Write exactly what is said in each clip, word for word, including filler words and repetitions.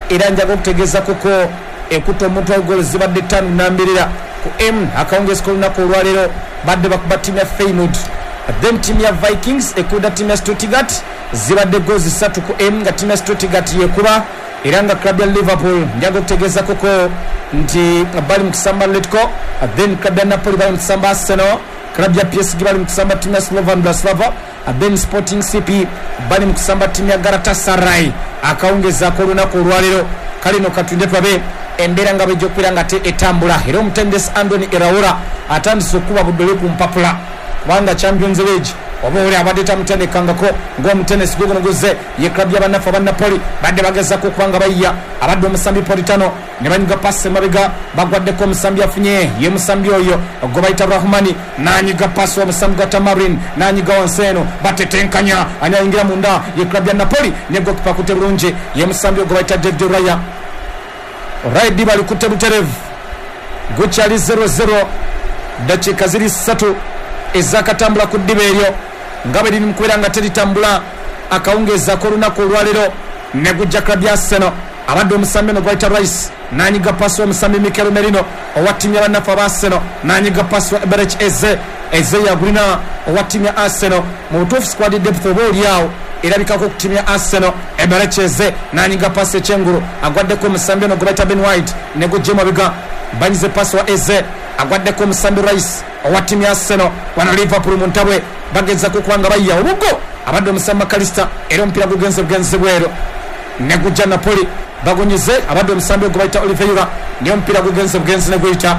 era njaga okutegeeza kuko ekuta omuntu wa zibadde ttaano nambirira ku M akawungezi k'olunaku olwaleero badde bakuba ttiimu ya Feyenoord. Then ttiimu ya Vikings ekunda ttiimu ya Stuttgart zibadde goozi ssatu ku M nga ttiimu ya Stuttgart yekuba era nga club ya Liverpool njaga okutegeeza kuko nti bali mu kusamba Atletico. Then club ya Napoli bali mu kusamba Arsenal. Club ya P S G bali mu kusamba ttiimu ya Slovan Bratislava. Then Sporting C P bali mu kusamba ttiimu ya Galatasaray akawungezi ak'olunaku olwaleero. Kale no katunde twabe embeera nga bwejja okubeera nga te etambula era omutendesi Andoni Iraola atandise okuba buddole ku mpapula kubanga Champions League oba oli abadde tamutendekangako ng'omutendesi gwegonogoze ye club y'abannafu aba Napoli badde bagezako okubanga bayiya abadde omusambi Politano ne banyiga paasi emabega bagwaddeko omusambi afunye ye musambi oyo gwe bayita Rahmani n'anyiga paasi omusambi gwa Tamarin n'anyiga wansi eno batetenkanya ani ayingira munda ye club ya Napoli ne gokipa akutte bulungi ye musambi gwe bayita David Raya. Raidi bali kutte buterevu gukyali zero zero dakiika ziri ssatu ezakatambula ku ddiba eryo nga bwe liri mu kubeera nga teritambula akawungeezi ak'olunaku olwaleero ne gujja club ya Arsenal abadde omusambi eno gwayita Rice n'anyiga paasi w'omusambi Mikel Merino owa ttiimu y'abannafu aba Arsenal n'anyiga paasi wa Eberechi Eze Eze yagulina owa ttiimu ya Arsenal mu butuufu squad depth oba oliawo erabikako ku ttiimu ya Arsenal. Eberechi Eze n'anyiga paasi ekyengulu agwaddeko omusambi eno gwe bayita Ben White ne gujja emabega banyize paasi wa Eze agwaddeko omusambi Rice owa ttiimu ya Arsenal. Wano Liverpool mu ntabwe bagezako okubanga bayiya obugo abadde omusambi Makalista era omupiira gugenze bugenze bwero ne gujja Napoli bagunyize abadde omusambi gwe bayita Oliveira niyo omupiira gugenze bugenze ne guyita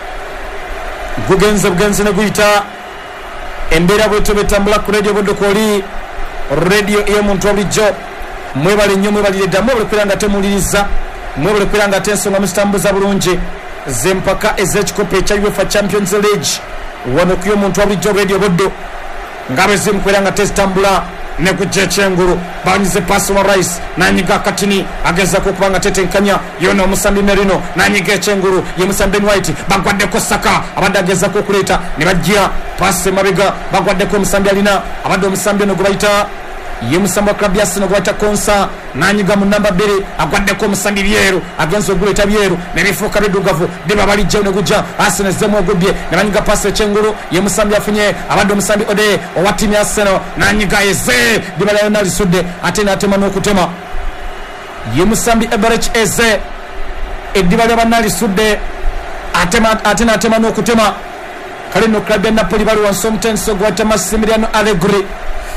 gugenze bugenze ne guyita embeera bwetyo betambula ku radio bodokoli radio ey'omuntu obulijjo mwebale nnyo mwebalire dda mwebale kubeera nga temuwuliriza mwebale kubeera nga tensonga muzitambuza bulungi zempaka ez'ekikopo ekya UEFA Champions League wano kuyo omuntu obulijjo radio boddo nga bwe zimu kubeera nga tezitambula ne kujja ekyengulu banyize paasi wa Rice n'anyiga akatini agezako okuba nga tetenkanya yona omusambi Merino n'anyiga ekyengulu ye musambi Ben White bagwaddeko Saka abadde agezako okuleeta ne bajja paasi emabega bagwaddeko omusambi alina abadde omusambi eno gwe bayita ye musambi wa club ya Arsenal gwe bayita Konsa n'anyiga mu namba bbiri agwaddeko omusambi Byeru agenza okuleeta Byeru ne bifuuka biddugavu diba balijja ne gujja Arsenal ezzemu ogubye ne banyiga paasi ekyengulu ye musambi afunye abadde omusambi Ode owa ttiimu ya Arsenal n'anyiga Eze diba lyayo nalisudde ate n'atema n'okutema ye musambi Eberechi Eze eddiba lya bannalisudde ate n'atema n'okutema. Kale no club ya Napoli bali wansi omutendesi gwe bayita Massimiliano Allegri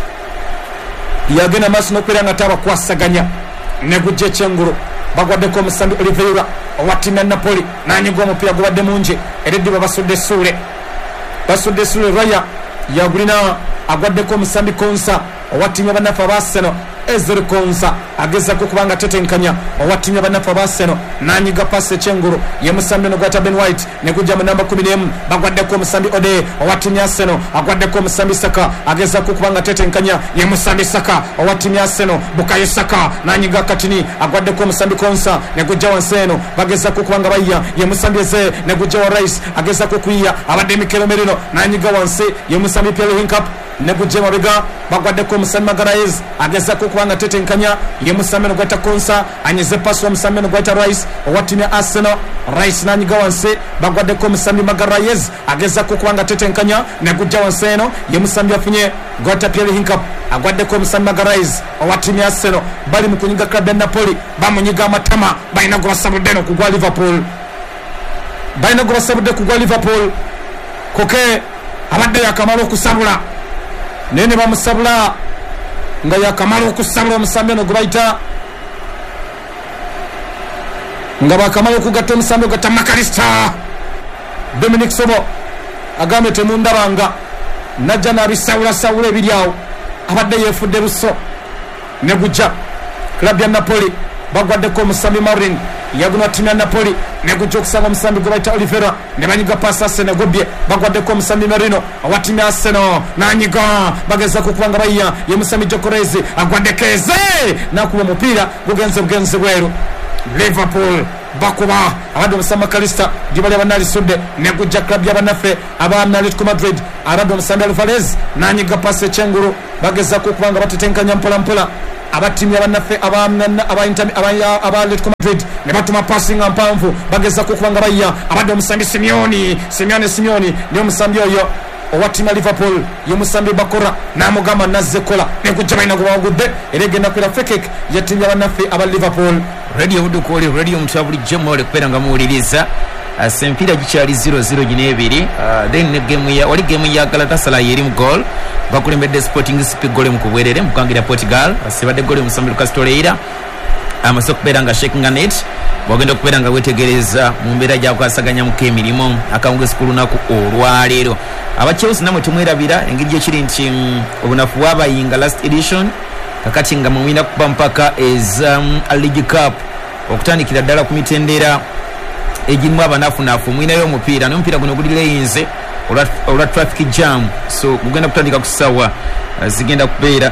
yagenda maaso n'okubeera nga tabakwasaganya ne gujja ekyengulu bagwaddeko omusambi Oliveira owa ttiimu ya Napoli n'anyiga omupiira gubadde mungi era eddiba basudde essuule basudde essuule Raya yagulina agwaddeko omusambi Konsa owa ttiimu y'abannafu aba Arsenal. Ezer Konsa agezako okubanga tetenkanya owa ttiimu y'abannafu aba Arsenal n'anyiga paasi ekyengulu ye musambi eno gwata Ben White ne gujja mu namba kumi n'emu bagwaddeko omusambi Ode owa ttiimu ya Arsenal agwaddeko omusambi Saka agezako okubanga tetenkanya ye musambi Saka owa ttiimu ya Arsenal. Bukayo Saka n'anyiga akatini agwaddeko omusambi Konsa ne gujja wansi eno bagezako okubanga bayiya ye musambi Eze ne gujja wa Rice agezako okuyiya abadde Mikel Merino n'anyiga wansi ye musambi Pierre Hinkap ne gujja emabega bagwaddeko omusambi Magalhaes agezako okubanga tetenkanya ye musambi eno gwayita Konsa anyize paasi w'omusambi eno gwayita Rice owa ttiimu ya Arsenal. Rice n'anyiga wansi bagwaddeko omusambi Magalhaes agezako okubanga tetenkanya ne gujja wansi eno ye musambi afunye gwayita Pierre Hinkap agwaddeko omusambi Magalhaes owa ttiimu ya Arsenal. Bali mu kunyiga club ya Napoli bamunyiga amatama balina gwe basabudde eno kugwa Liverpool balina gwe basabudde kugwa Liverpool koke abadde yakamala okusabula naye ne bamusabula nga yakamala okusabula omusambi eno gwe bayita nga bakamala okugatta omusambi ogatta Makalista. Dominic Sobo agambye temundabanga najja n'abisawula sawula ebiri awo abadde yeefudde luso ne gujja club ya Napoli bagwaddeko omusambi Marin yaguna ttiimu ya Napoli ne gujja okusanga omusambi gwe bayita Oliveira ne banyiga paasi Arsenal gobye bagwaddeko omusambi Merino owa ttiimu ya Arsenal n'anyiga bagezako okubanga bayiya ye musambi Jokorezi agwaddeko Eze n'akuba omupiira gugenze bugenze bweru. Liverpool bakuba abadde omusambi Makalista diba lya bannalisudde ne gujja club y'abannaffe aba Atletico Madrid abadde omusambi Alvarez n'anyiga paasi ekyengulu bagezako okubanga batetenkanya mpola mpola abatimu abanaffe aba Inter aba Atletico Madrid ne batuma passing ampanvu bageza kukubanga bayya abadde omusambi Simeone Simeone Simeone ne omusambi oyo owatima Liverpool yomusambi Bakora namugamba nazzekola ne kujamaina kubagudde eregenda kwera free kick yatimya abanaffe aba Liverpool. Radio Udukoli Radio Mtabuli Jemole kupera nga muwuliriza uh, sempira gikyali zero zero ginebiri uh, then ne game ya wali game ya Galatasaray eri mu goal bakulembedde Sporting C P goal mu kubwerere mu kangira Portugal asibadde goal mu Samuel Castoleira amaso kupera nga shaking net bagenda kupera nga wetegereza mu mbera gya kwasaganya mu kemirimo akawunge sikulu nako olwalero aba Chelsea namwe tumwerabira engiri gye kiri nti obunafu wabayinga last edition kakati nga mwina kuba mpaka eza um, League Cup okutandikira ddala ku mitendera egimu abanafu nafu mwina yo omupiira n'omupiira guno gulire yinze olwa traffic jam so mugenda kutandika kusawa uh, zigenda kubeera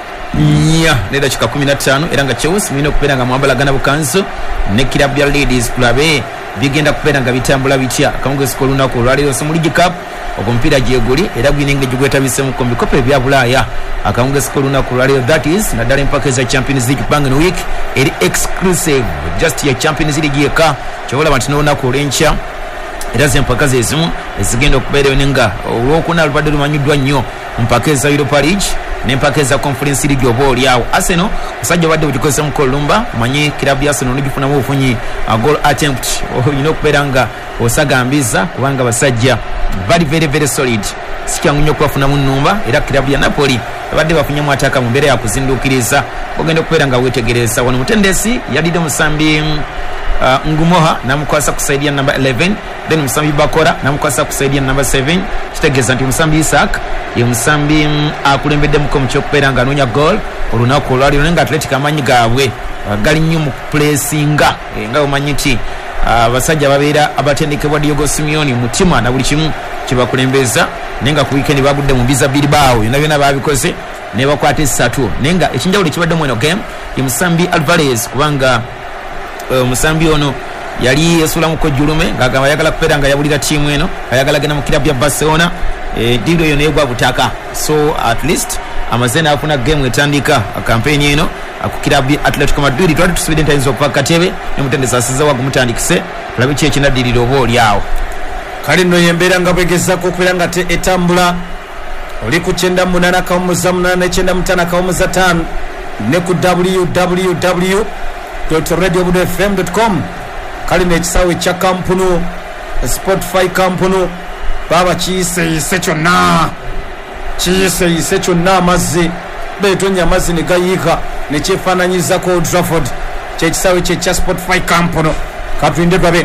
nya neda chika kumi na tano era nga Chelsea mwina okubeera nga mwambalagana bukanzo ne club ya Ladies Club bigenda kubeera nga bitambula bitya akawunge sikolo nako olwalero so mu League Cup omupiira gyeguli era gwinenge gigwetabise mu kombikope bya Bulaya akawunge sikolo nako olwalero that is nadala empaka za Champions League bang week eri exclusive just ya Champions League yeka chobola bantu no nako olencha era zempaka zezimu ezigenda okubeera nenga olwokuna alubadde lumanyuddwa nnyo mpaka za Europa League n'empaka za Conference League oboli yawo Arsenal musajja wadde bukikozesa mu Kolumba manyi club ya Arsenal nigifuna mu bufunyi a goal attempt oyina okubeera nga osagambiza kubanga basajja bali very very solid sikyangu nnyo kubafuna mu nnumba era club ya Napoli badde bafunye mu ataka mu mbere ya kuzindukiriza ogenda okubeera nga wetegereza wano mutendesi yadide musambi uh, Ngumoha namukwasa kusaidia number eleven then musambi Bakora namukwasa kusaidia number seven kitegeza nti musambi Isaac ye musambi um, akulembedde mu komu kyokupera nga anonya goal olunako olwali nga Athletic amanyi gaabwe uh, gali nnyo mu placinga e, nga omanyi ti abasajja uh, babeera abatendekebwa Diogo Simeone mutima na buli kimu kibakulembeza nenga ku weekend bagudde mu Biza Bilbao yona byona babikoze ne bakwata esatu nenga ekinjawulo kibadde mu eno game ye musambi Alvarez kubanga uh, musambi ono yali yesula muko julume ngagamba yagala kupera nga yabulira timu eno ayagala gena mu club ya Barcelona e dilo yo negwa butaka so at least amazena afuna game etandika a campaign eno akukira bi Atletico Madrid twali tusubide ntainzo kwa katebe nemutendeza asiza wa kumutandikise labi kye kinadiliro bo lyawo kali no yembera ngabegeza ko kwiranga te etambula oli ku kyenda munana ka muza munana kyenda mutana ka muza tano ne ku w w w dot radio budo f m dot com kali ne kisawe kya kampunu Spotify kampunu baba chise secho na chise secho na mazi beto nyamazi ne gayika ne chefananyiza ko Trafford kye kisawe kye kya Spotify kampunu katulinde babe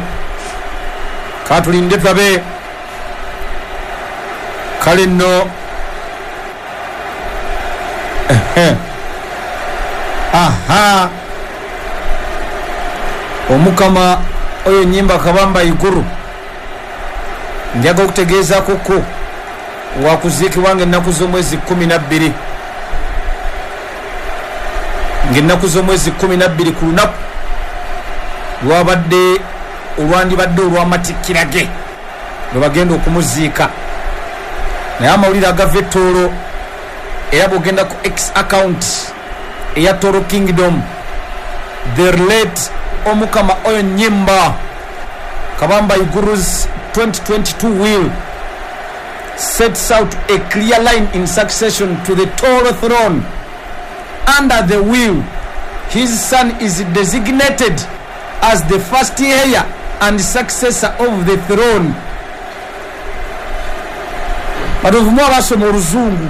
katulinde babe kali no aha omukama oyo nyimba kabamba iguru njaga okutegeeza koko wakuziki wange ennaku z'omwezi kumi na bbiri ng'ennaku z'omwezi kumi na bbiri ku lunaku lwabadde olwandibadde olw'amatikkira ge lwe bagenda okumuziika naye amawulire agava ettoolo era bw'ogenda ku x account eya Toro Kingdom the late omukama oyo nyimba kabamba iguru's twenty twenty-two will sets out a clear line in succession to the Toro throne. Under the will, his son is designated as the first heir and successor of the throne. Badovumo abasoma oluzungu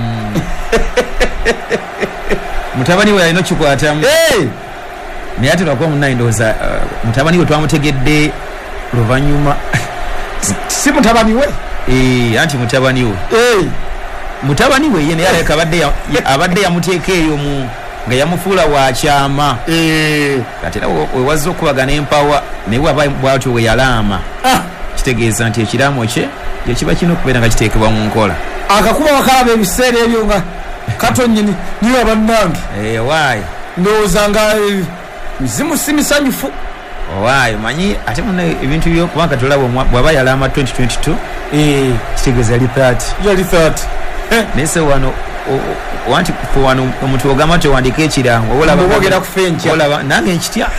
mutabani we alina kikwatamu hey! naye ate lwakuba munayi ndowooza uh, mutabani we twamutegedde luvanyuma si mutabani we eh anti mutabani we hey! mutabani we yene yale kabadde ya, abadde yamuteeka eyo mu nga yamufuula wa kyama eh kati era we wazza okubagana empawa naye waba bwatyo we yalaama ah! kitegeeza nti ekiraamo kye kye kiba kino okubeera nga kiteekebwa mu nkola akakuba bakalaba ebiseera ebyo nga kato nnyini niyo bannange eh waayi ndowooza nga mzimu si misanyufu waayi manyi ate muna ebintu byo kubanga tulaba bwaba yalaama twenty twenty-two eh kitegeeza yali thirty yali thirty nese wano wanti wano omuntu ogamba tewandika ekirango olabogera ku fenja olaba nange nkitya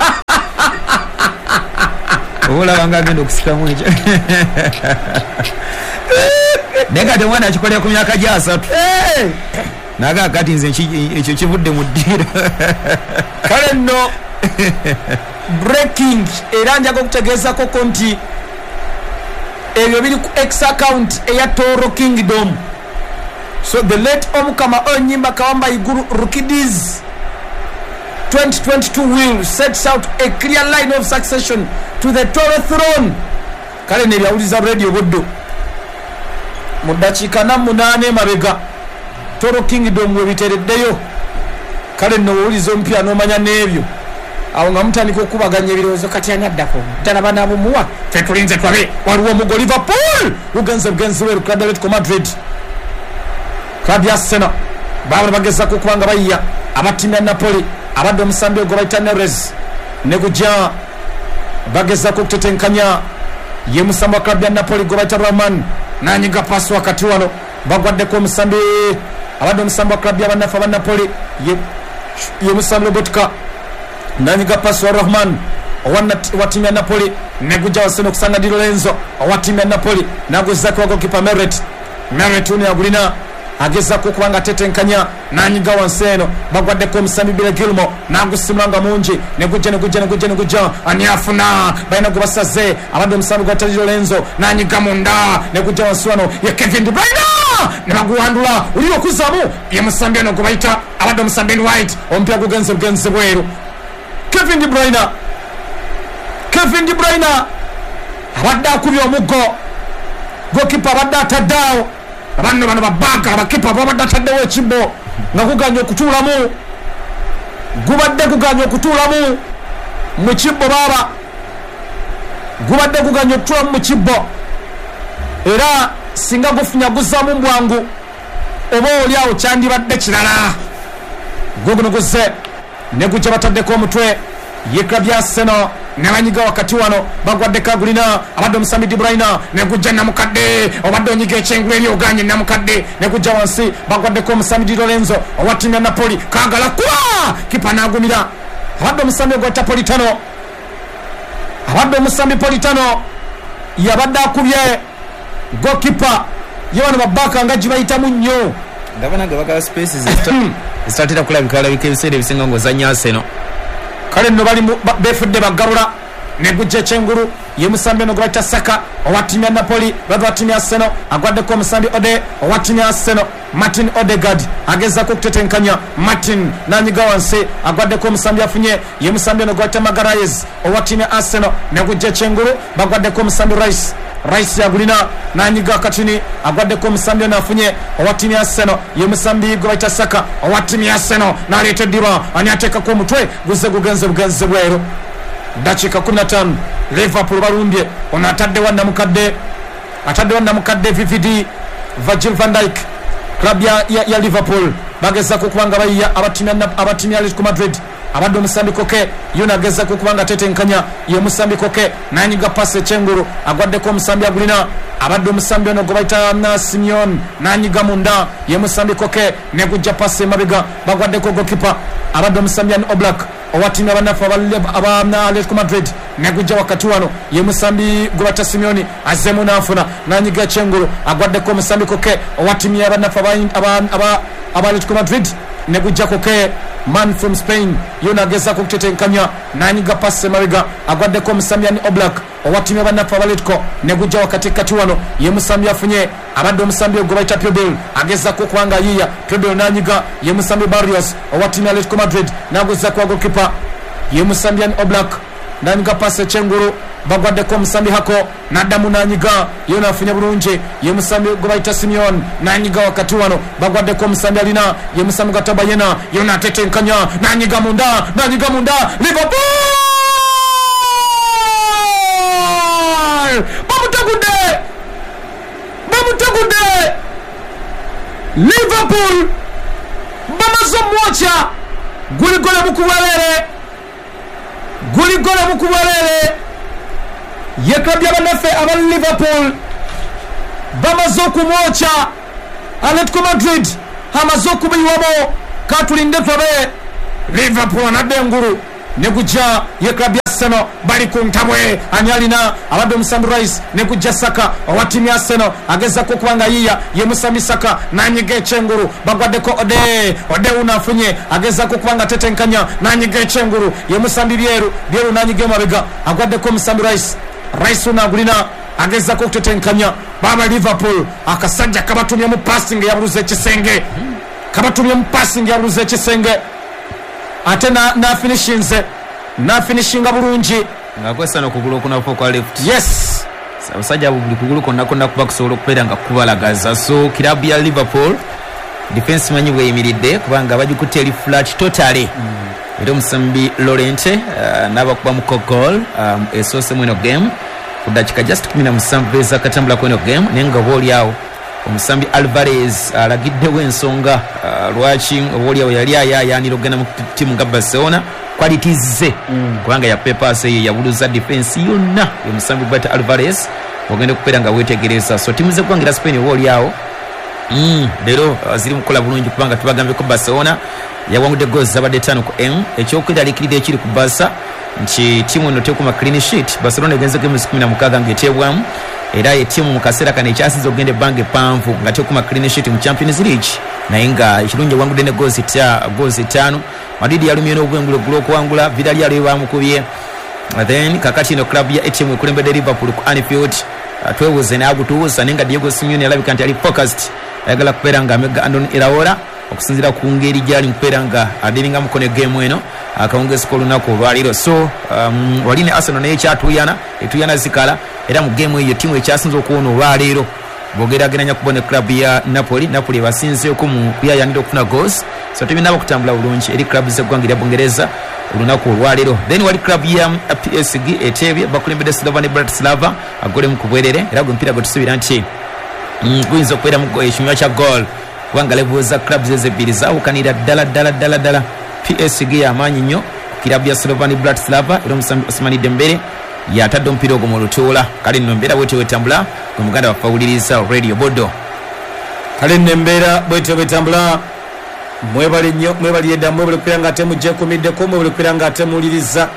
olaba nga agenda okusikamu ekyo naye kati omwana akikolera ku myaka gyasatu naga kati nze ekyo kivudde mu ddiiro kale nno breaking era njaga okutegeezako nti ebyo biri ku ex account eya Toro Kingdom. So the late Omukama Onyimba Kawamba Iguru Rukidis twenty twenty-two will sets out a clear line of succession to the Toro throne. Kale ne byawuliza radio buddo mu dakiika na munaana mabega Toro Kingdom we bitereddeyo. Kale nno wuliza ompya n'omanya n'ebyo awo nga mutandika okubaganya ebirowoozo kati ani addako ddala banaabumuwa ffe tulinze twabe waliwo omugo Liverpool lugenze bugenzi we Club Atletico Madrid Club ya Arsenal baabula bagezaako okubanga bayiya abattimu ya Napoli abadde omusambi ogwo bayita Neres ne gujja bagezaako okutetenkanya ye musambi wa Club ya Napoli gwe bayita Rahman nanyiga paasi wakati wano bagwaddeko omusambi abadde omusambi wa Club y'abannafu aba Napoli ye, ye musambi Lobotka nanyiga paasi wa Rahman owa timu ya Napoli ne gujja waseno okusanga Di Lorenzo owa timu ya Napoli naguzzako wa goalkeeper Meret Meret uno yagulina agezaako okubanga atetenkanya nanyiga wansi eno bagwaddeko omusambi Bile Gilmo nagusimulanga mungi ne gujja ne gujja ne gujja ne gujja ani afuna balina gwe basaze abadde omusambi gwa Di Lorenzo nanyiga munda ne gujja wansi wano ye Kevin De Bruyne ne baguwandula oli okuzamu ye musambi eno gwe bayita abadde omusambi White omupya gugenze bugenze bweru Kevin De Bruyne Kevin De Bruyne abadde akubye omuggo goalkeeper abadde ataddaawo abanno bano babanka abakipa babadde ataddewo ekibbo nga kuganya okutuulamu gubadde kuganya okutuulamu mu kibbo baaba gubadde kuganya okutuulamu mu kibbo era singa gufunya guzaamu bwangu oba oli awo kyandibadde kirala guguno guzze ne gujja bataddeko omutwe ye Club ya Arsenal ne banyiga wakati wano bagwaddeko agulina abadde omusambi De Bruyne ne gujja namukadde obadde onyiga ekyengulu eri oganye namukadde ne gujja wansi bagwaddeko omusambi Di Lorenzo owa timu ya Napoli kagala kuba kipa nagumira abadde omusambi ogwa Politano abadde omusambi Politano yabadde akubye goalkeeper ye wano babaka nga gibayitamu nnyo ndabona nga bagala spaces zitatera kulabika alabika ebiseera ebisinga ng'ozannya Arsenal. Kale nno bali befudde bagarula ne gujja ekyengulu ye musambi eno gwe Saka owa timu ya Napoli bava timu ya Arsenal agwaddeko omusambi Ode owa timu ya Arsenal Martin Odegaard agezaako okutetenkanya Martin nanyiga wansi agwaddeko omusambi afunye ye musambi eno gwe Magalhaes owa timu ya Arsenal ne gujja ekyengulu bagwaddeko omusambi Rice Rice yagulina nanyiga katini agwaddeko omusambi eno afunye owa timu ya Arsenal ye musambi gwe bayita Saka owa timu ya Arsenal n'aleeta eddiba ani ateekako omutwe guzze gugenze bugenze bweru dakiika kumi na ttaano Liverpool balumbye ono ataddewo namukadde ataddewo namukadde V V D Virgil van Dijk Club ya, ya, ya Liverpool bagezaako okubanga bayiya abatimu ya Atletico Madrid abadde omusambi Koke yona agezaako okubanga tetenkanya ye omusambi Koke nanyiga paasi ekyengulu agwaddeko omusambi agulina abadde omusambi ono gwe bayita na Simeon nanyiga munda ye musambi Koke ne gujja paasi emabega bagwaddeko goalkeeper abadde omusambi Jan Oblak owa timu y'abannafu aba Atletico Madrid ne gujja wakati wano ye musambi gwe bayita Simeoni azzeemu n'afuna nanyiga ekyengulu agwaddeko omusambi Koke owa timu y'abannafu aba Atletico Madrid ne gujja Koke man from Spain yona agezaako okutetenkanya nanyiga paasi emabega agwaddeko omusambi Jan Oblak owa timu y'abannafu aba Atletico ne gujja wakati kati wano ye musambi afunye abadde omusambi gwe bayita Puyol agezaako okubanga yiya Puyol nanyiga ye musambi Barrios owa timu ya Atletico Madrid naguzaako wa goalkeeper ye musambi Jan Oblak nanyiga paasi ekyengulu bagwaddeko omusambi Hako naddamu nanyiga yona afunye bulungi ye musambi gwe bayita Simeon nanyiga wakati wano bagwaddeko omusambi alina ye musambi gwa Tabayena yona atetenkanya nanyiga munda nanyiga munda Liverpool bamutagudde bamutagudde Liverpool bamaze omwoca guligole mukubwelere guligole mukubwelere ye Club y'abannafe aba Liverpool bamaze okumwoca Atletico Madrid amaze okubiyiwamo katulinde twabe Liverpool anadde engulu ne kujja ye club ya Arsenal bali ku ntabwe ani alina abadde omusambi Rice ne kujja Saka owa timu ya Arsenal agezako okubanga yiya ye musambi Saka nanyiga ekyengulu bagwaddeko Ode Ode unafunye agezako okubanga tetenkanya nanyiga ekyengulu ye musambi Byeru Byeru nanyiga emabega agwaddeko omusambi Rice Rice unagulina agezako okutetenkanya baba Liverpool akasajja kabatumye mu passing yabuluze ekisenge kabatumye mu passing yabuluze ekisenge ate na, na finishings na finishinga bulungi ngakwesa no kugulu kuna kwa left yes abasajja buli kugulu konna konna kuba kusobola okubeera nga kubalagaza so kilabu ya Liverpool defense manyi bweyimiridde kubanga bagikutte eri flat totally mm. era omusambi Laurent uh, n'abakuba mu goal um, esoose mweno game ku dakika just kumi na musanvu ezakatambula kweno game naye nga oba oliawo omusambi Alvarez alagiddewo ensonga uh, lwaki oba oliawo yali ayaayaanira okugenda mu timu nga Barcelona qualities ze mm. kubanga ya papers eyo yabuluza defense yonna omusambi Bata Alvarez ogenda okubeera nga weetegereza so timu ze kubangira Spain oba oliawo mm. leero uh, ziri mukola bulungi kubanga tubagambyeko Barcelona yawangudde goals zabadde ttaano ku M ekyokweralikirira ekiri ku Barca nti timu eno tekuma clean sheet Barcelona egenze games kumi na mukaaga ng'eteebwamu era etimu mu kaseera kano ekyasinze okugenda ebbanga eppanvu nga tekuma clean sheet mu Champions League naye nga ekirungi wangudde ne goals goals ttaano Madrid yalumye n'obwengulu ogul'okuwangula Vidal yali bamukubye then kakati ino club ya etimu ekulembedde Liverpool ku Anfield twebuuze naye agutubuusa naye nga Diego Simeone alabika nti ali focused ayagala kubeera nga amega Andoni Iraola okusinziira ku ngeri gyali mukubeera nga adiringa mukono game eno akawungeesiko olunaku olwaliro so um, wali ne Arsenal naye ekyatuyana etuyana zikala era mu game eyo timu ekyasinze okuwona olwaleero bogerageranya kubona club ya Napoli Napoli basinzeeko mu kuyayanira okufuna goals so tebinaba kutambula bulungi eri club z'eggwanga erya Bungereza olunaku olwaleero then wali club ya P S G etebye bakulembedde Slovan Bratislava agole mu kubwerere era gwe mpira gwe tusubira nti guyinza okubeera mu ekinywa kya goal kubanga level za club zezebbiri zaawukanira ddala ddala ddala ddala P S G y'amaanyi nnyo club ya Slovan Bratislava era omusambi Ousmane Dembele yatadde omupiira ogwo mu lutuula kale nno embeera bwetyo bwetambula gwe muganda bafawuliriza Radio Bodo kale nno embeera bwetyo bwetambula mwebale nnyo mwebali edda mwebale kubeera nga ate mugyeekumiddeko mwebale kubeera nga ate muwuliriza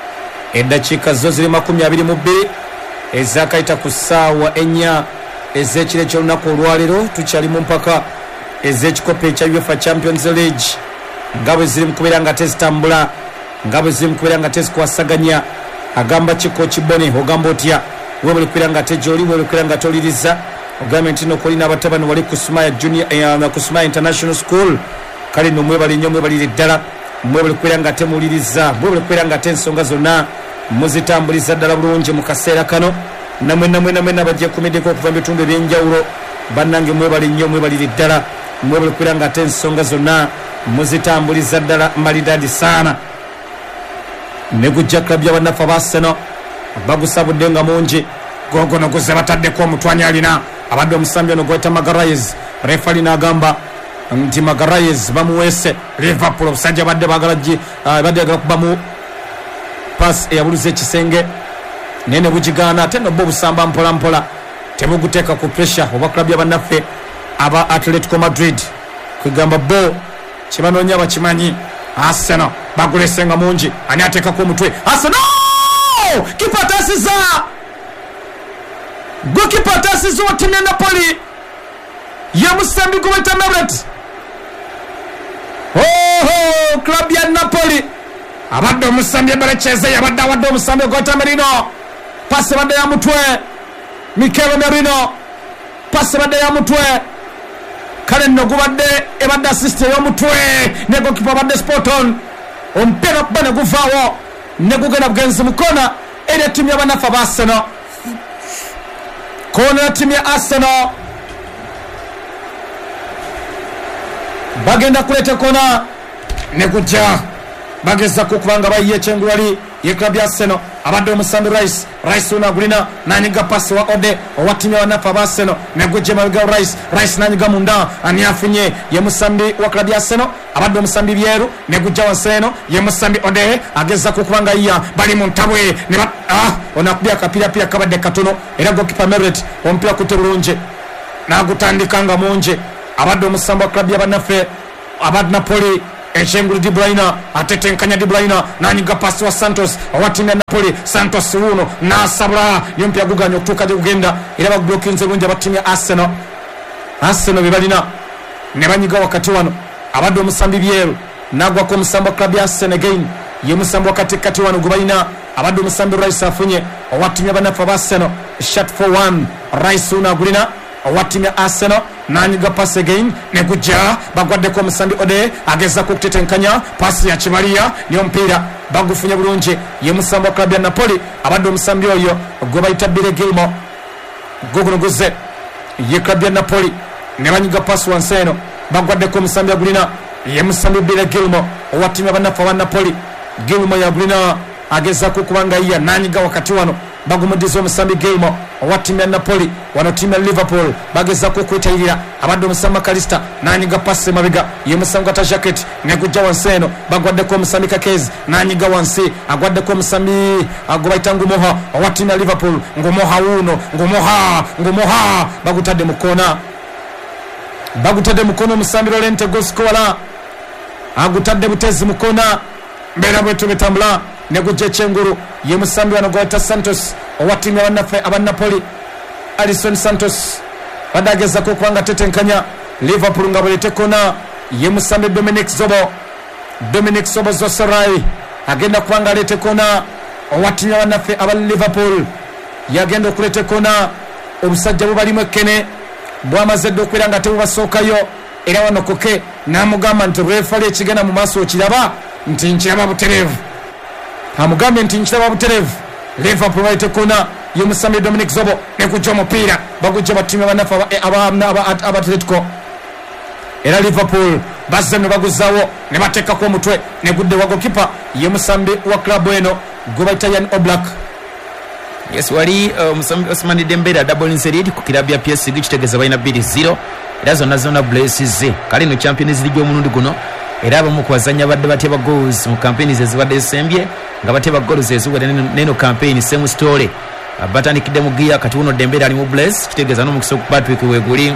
eddakiika zo ziri makumi abiri mu bbiri ezakayita ku ssaawa ennya ez'ekiro eky'olunaku olwaleero tukyali mu mpaka ez'ekikopo ekya UEFA Champions League nga bwe ziri mu kubeera nga tezitambula nga bwe ziri mu kubeera nga tezikwasaganya agamba kiko kibone ogamba otya webale kubeera nga tejoli webale kubeera nga toliriza ogambye nti nokoli n'abatabani wali ku Sumaya Junior eh, ku Sumaya International School kale nno mwebale nnyo mwebalire ddala mwebale kubeera nga temuwuliriza mwebale kubeera nga te ensonga zonna muzitambuliza ddala bulungi mu kaseera kano namwe namwe namwe nabagyeekumiddeko okuva mu bitundu ebyenjawulo bannange mwebale nnyo mwebalire ddala mwebale kubeera nga te ensonga zonna muzitambuliza ddala mbalidadi saana ne gujja club y'abannaffe aba Arsenal bagusabudde nga mungi gogono guze bataddeko omutwanyi alina abadde omusambi ono gweta Magalhaes refali n'agamba nti Magalhaes bamuweese Liverpool obusajja badde bagala gi badde bagala kubamu pass eyabuluza ekisenge naye ne bugigaana ate nno bo obusamba mpola mpola tebuguteeka ku pressure oba club y'abannaffe aba Atletico Madrid kwegamba bo kibanoonya bakimanyi Arsenal bagulese nga mungi ani ateekako omutwe Arsenal kipa atasiza gwe kipa atasiza wa timu ya Napoli ye musambi gweta Meret oho club ya Napoli abadde omusambi Eberechieze yabadde awadde omusambi gweta Merino pasi badde ya mutwe Mikel Merino pasi badde ya mutwe kale nno gubadde ebadde assist ey'omutwe ne gokipa badde Sporton omupiira kuba ne guvaawo ne gugenda bugenzi mu kona eri ettiimu y'abannaffe aba Arsenal kona ya ttiimu ya Arsenal bagenda kuleeta kona ne gujja bagezako okuba nga bayiye ekyengulwali ye club ya Arsenal abadde omusambi Rice Rice ono agulina nanyiga pasi wa Ode owa ttiimu y'abannaffe aba Arsenal ne gujja emabega Rice Rice nanyiga munda ani afunye ye musambi wa club ya Arsenal abadde omusambi Byeru ne gujja wansi eno ye musambi Ode agezako okuba nga yiya bali mu ntabwe ne ba ah ono akubya akapiirapiira kabadde katono era gokipa Meret omupiira kutte bulungi n'agutandika nga mungi abadde omusambo wa klabu y'abannaffe aba Napoli Echengulu Di Bruyne atetenkanya Di Bruyne nanyiga pasi wa Santos owatimya Napoli Santos wuno nasabula yompya guganya okutuuka gye kugenda era bagblockinze bulungi abatimya Arsenal Arsenal bebalina ne banyiga wakati wano abadde omusambi byeru nagwako omusambo wa klabu ya Arsenal again ye musambo wakati kati wano gubalina abadde omusambi Rice afunye owatimya bannaffe aba Arsenal shot for one Rice uno agulina owatimya Arsenal nanyiga pasi again negujja bagwaddeko omusambi Ode agezako okutetenkanya pasi ya Kibalia niyo mpira bagufunye bulungi ye musambo wa klabu ya Napoli abadde omusambi oyo gwe bayita Billy Gilmore gugunuguze ye klabu ya Napoli ne banyiga pasi wansi eno bagwaddeko omusambi agulina ye musambi Billy Gilmore owatimya bannaffe aba Napoli Gilmore yagulina agezako kubanga iya nanyiga wakati wano bagumudiza omusambi Gilmore owatimya Napoli wano timu ya Liverpool bagezako okwetayirira abadde omusambi Kalista nanyiga pasi mabega ye musambi ata jacket negujja wansi eno bagwaddeko omusambi Kakezi nanyiga wansi agwaddeko omusambi agobayita Ngumoha owatimya Liverpool Ngumoha uno Ngumoha Ngumoha bagutadde mukona bagutadde mukono omusambi Lorente Goskola agutadde butezi mukona mbera bwetu betambula negujja Echengulu ye musambi wano gwata Santos owatimya bannaffe aba Napoli Alisson Santos badagezako kubanga tetenkanya Liverpool nga balete kona ye musambi Dominic Zobo Dominic Zobo Zosarai agenda kubanga alete kona owatimya bannaffe aba Liverpool yagenda okulete kona obusajja bubalimu ekkene bwamaze dde okwera nga tebubasookayo era wano koke namugamba nti refali ekigenda mu maaso okiraba nti nkiraba butereevu amugambye nti nkiraba butereevu Liverpool balete kona ye musambi Dominic Zobo nekujja omupiira bagujja batimya bannaffe aba Atletico era Liverpool bazze ne baguzaawo ne bateekako omutwe negudde wa gokipa ye musambi wa klabu eno gwe bayita Yan Oblak. Yes, wali omusambi uh, Ousmane Dembele double inserit ku kilabu ya P S G kitegeeza balina two zero era zonna zonna blesses kale no Champions League omulundi guno era abamu ku bazanya badde batya ba goals mu campaigns ezibadde esembye nga batya ba goals eziwera neno campaign same story batandikidde mu gia kati uno Dembele ali mu bless kitegeeza n'omukisa ku Patrick Weguli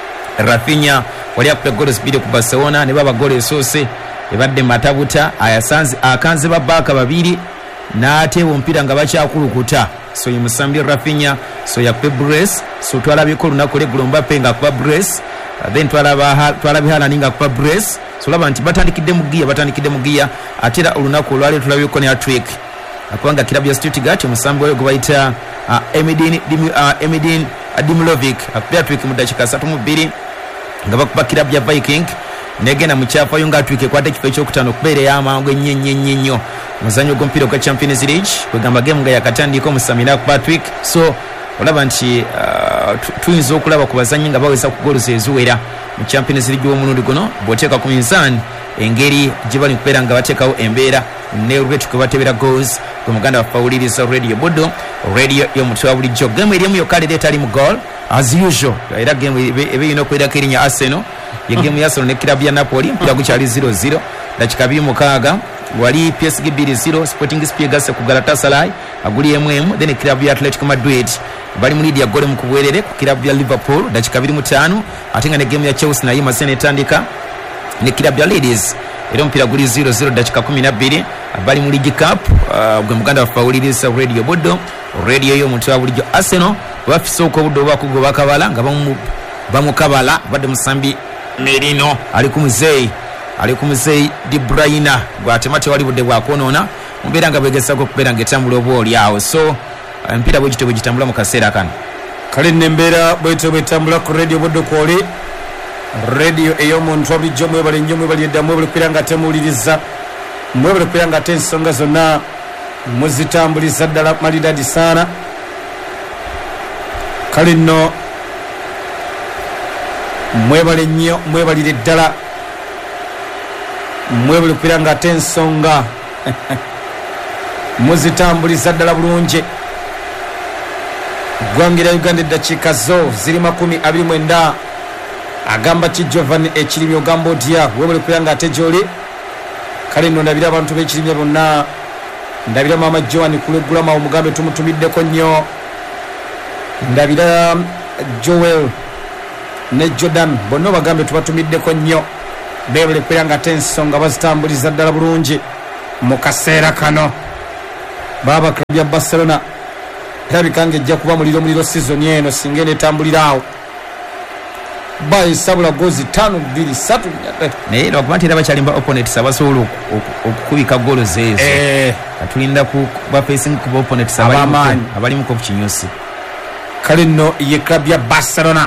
Rafinha wali akupe goals bide ku Barcelona ne baba goal esoose ebadde matabuta ayasanze akanze babaka babiri n'ateewa omupiira nga bakyakulukuta so yemusambi Rafinha so yakupe brace so twalabiko lunaku legulo Mbappe nga kuba brace uh, then twalaba twalabi Haaland nga kuba brace so laba nti batandikidde mu gia batandikidde mu gia atera olunaku olwali tulabiko ne hat-trick akubanga kilabu ya Stuttgart omusambi oyo gubayita uh, Emedin uh, Emedin Dimilovic akupe hat-trick mu dakika three mu bbiri nga bakuba kilabu ya Viking negenda mu kyafayo nga hat-trick ekwata ekifo ekyokutaano okubeera y'amangu ennyo ennyo ennyo ennyo muzanyo gw'omupiira gwa Champions League kwegamba game nga yakatandika omusamira ku Patrick so olaba nti uh, tuyinza okulaba ku bazanyi nga baweza ku goals eziwera mu Champions League w'omulundi guno bw'oteeka ku minzaani engeri gye bali kubeera nga bateekawo embeera ne olw'etuke batebera goals gwe muganda wafawuliriza radio Buddo radio y'omutwe wa bulijjo game erimu yokka leero etali mu goal as usual era game ebe yina okubeerako erinnya Arsenal ye game ya Arsenal ne kilabu ya Napoli mpira gukyali zero zero dakika abiri mukaaga wali P S G two zero Sporting C P gase ku Galatasaray aguli M M then kilabu ya Atletico Madrid bali mu lead ya gole mu kubwerere ku kilabu ya Liverpool dakika abiri mu ttaano atenga ne game ya Chelsea na yima sene tandika ne kilabu ya Leeds era mpira guli zero zero dakika kumi na bbiri bali mu League Cup uh, gwe muganda wafawuliriza radio Buddo radio yo mutwa bulijjo Arsenal bafise uko buddo bakugo bakabala nga bamu bamukabala badde musambi Merino ali ku muzeyi ali ku muzeyi Di Bruyne gwatemate wali budde bwakonona mbeera nga bwegesako kubeera nga etambula oba oli awo so mpira bwekityo bwegitambula mu kaseera kano kale nembeera bwetyo bwetambula ku radio Buddo kwoli radio ey'omuntu wabulijjo mwebale nnyo mwebali edda mwebale kubeera nga temuwuliriza mwebale kubeera nga ate ensonga zonna muzitambuliza ddala malidadi saana kale nno mwebale nnyo mwebalire ddala mwebale kubeera nga ate ensonga muzitambuliza ddala bulungi gwangera Uganda eddakiika zo ziri makumi abiri mwenda agamba ki Giovanni ekirimi ogamba otya webale kubeera nga ate gyoli kale nno ndabira abantu b'ekirimya bonna ndabira maama Joan kulegulama omugambe tumutumiddeko nnyo ndabira Joel ne Jordan bonna bagambe tubatumiddeko nnyo bebule kwiranga tensonga bazitambuliza ddala bulungi mu kaseera kano baba klabu ya Barcelona erabikange ejja kuba muliro muliro season eno singa netambuliraawo bayisabula gozi tano bbiri ssatu naye lwakubatera bakyalimba opponents abasobola okukubika golo zeezo atulinda kuba facing kuba opponents abalimu ku kinyusi kale nno ye klabu ya Barcelona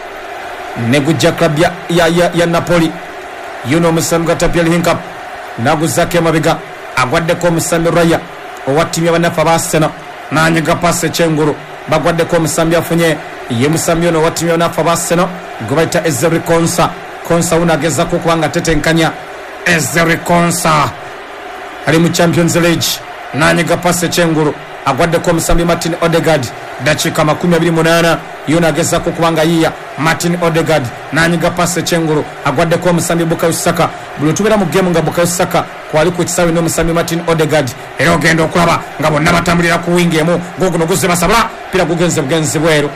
ne gujja klabu ya, ya, ya, ya Napoli yuno omusambi gwa Tapia Hinkap naguzako emabega agwaddeko omusambi Raya owa ttiimu y'abanafu aba Arsenal nanyiga pasi ekyengulu bagwaddeko omusambi afunye ye musambi ono owa ttiimu y'abanafu aba Arsenal gwe bayita Ezeri Konsa Konsa uno agezako okuba nga tetenkanya Ezeri Konsa ali mu Champions League nanyiga pasi ekyengulu agwaddeko omusambi Martin Odegaard dakiika makumi abiri munaana yona agezako okuba nga yiya Martin Odegaard nanyiga pasi ekyengulu agwaddeko omusambi Bukayo Saka buli tubeera mu gemu nga Bukayo Saka kwali ku kisaawe n'omusambi Martin Odegaard era ogenda okulaba nga bonna batambulira ku wingi emu ng'oguno guzze basabula pira gugenze bugenzi bweru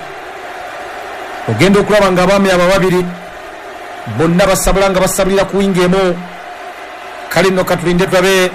ogenda okulaba nga abaami aba babiri bonna basabula nga basabulira ku wingi emu kale nno katulinde tulabe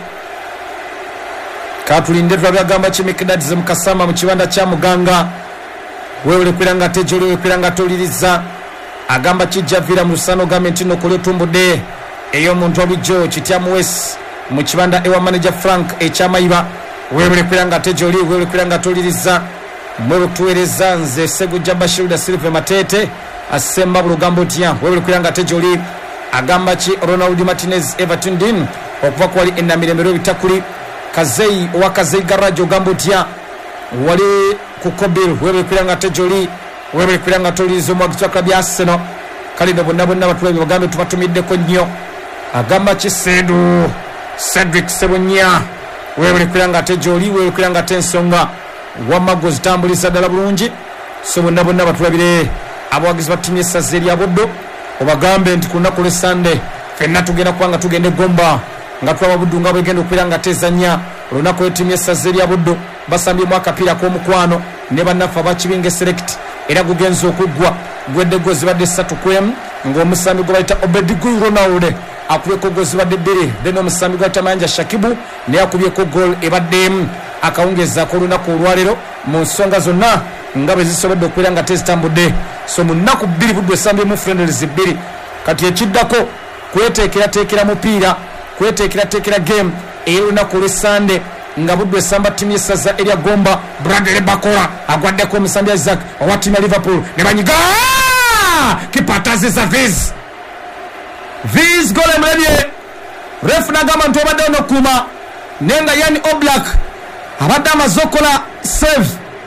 katulinde tulabe agamba kimikidadize mukasamba mu kibanda kya muganga weewule kwiranga tejoli weewule kwiranga toliriza agamba kijja vira mu lusano gavumenti no kuli otumbudde ey'omuntu obulijjo kityamu wesi mu kibanda ewa manager Frank ekyamayiba weewule kwiranga tejoli weewule kwiranga toliriza mwe tuweereza nze Segujja Bashirda Silve Matete asemba bulugambo tya weewule kwiranga tejoli agamba ki Ronald Martinez Everton Dean okuva kwali ennamiremero bitakuli Kazei wa Kazei Garage ogambo tya wali ku Kobil wewe kwiranga tejoli wewe kwiranga tolizo mu agitwa klabu ya Arsenal kali ndo bonna bonna batulabye bagambe tubatumiddeko nnyo agamba kisedu Cedric Sebunya wewe kwiranga tejoli wewe kwiranga tensonga wamago zitambuliza ddala bulungi so bonna bonna batulabire abawagizi batimye sazeri aboddo obagambe nti kunaku lwe Sunday fenna tugenda kubanga tugende Gomba nga twaba buddu nga bwegenda okwiranga tezanya olunaku lwetimu esazeri abuddu basambyemu akapiira k'omukwano ne bannaffe abakibinge select era gugenza okuggwa gwedde gozi badde ssatu kwemu ng'omusambi gwe bayita Obedigu Ronald akubyeko gozi badde bbiri then omusambi gwe bayita Mayanja Shakibu naye akubyeko gol ebadde emu akawungezaako olunaku olwaleero mu nsonga zonna nga bwe zisobodde okubeera nga tezitambudde so mu nnaku bbiri buddu esambyemu friendlies bbiri kati ekiddako kweteekerateekera mupiira kweteekerateekera game ey'olunaku olw'Essande nga buddu esamba ttiimu y'essaza erya Gomba Bradley Bakola agwaddeko omusambi Isaac owa ttiimu ya Liverpool ne banyiga kipataziza Viz Viz gole emulabye refu n'agamba nti obadde onokuuma naye nga Yan Oblak abadde amaze okola save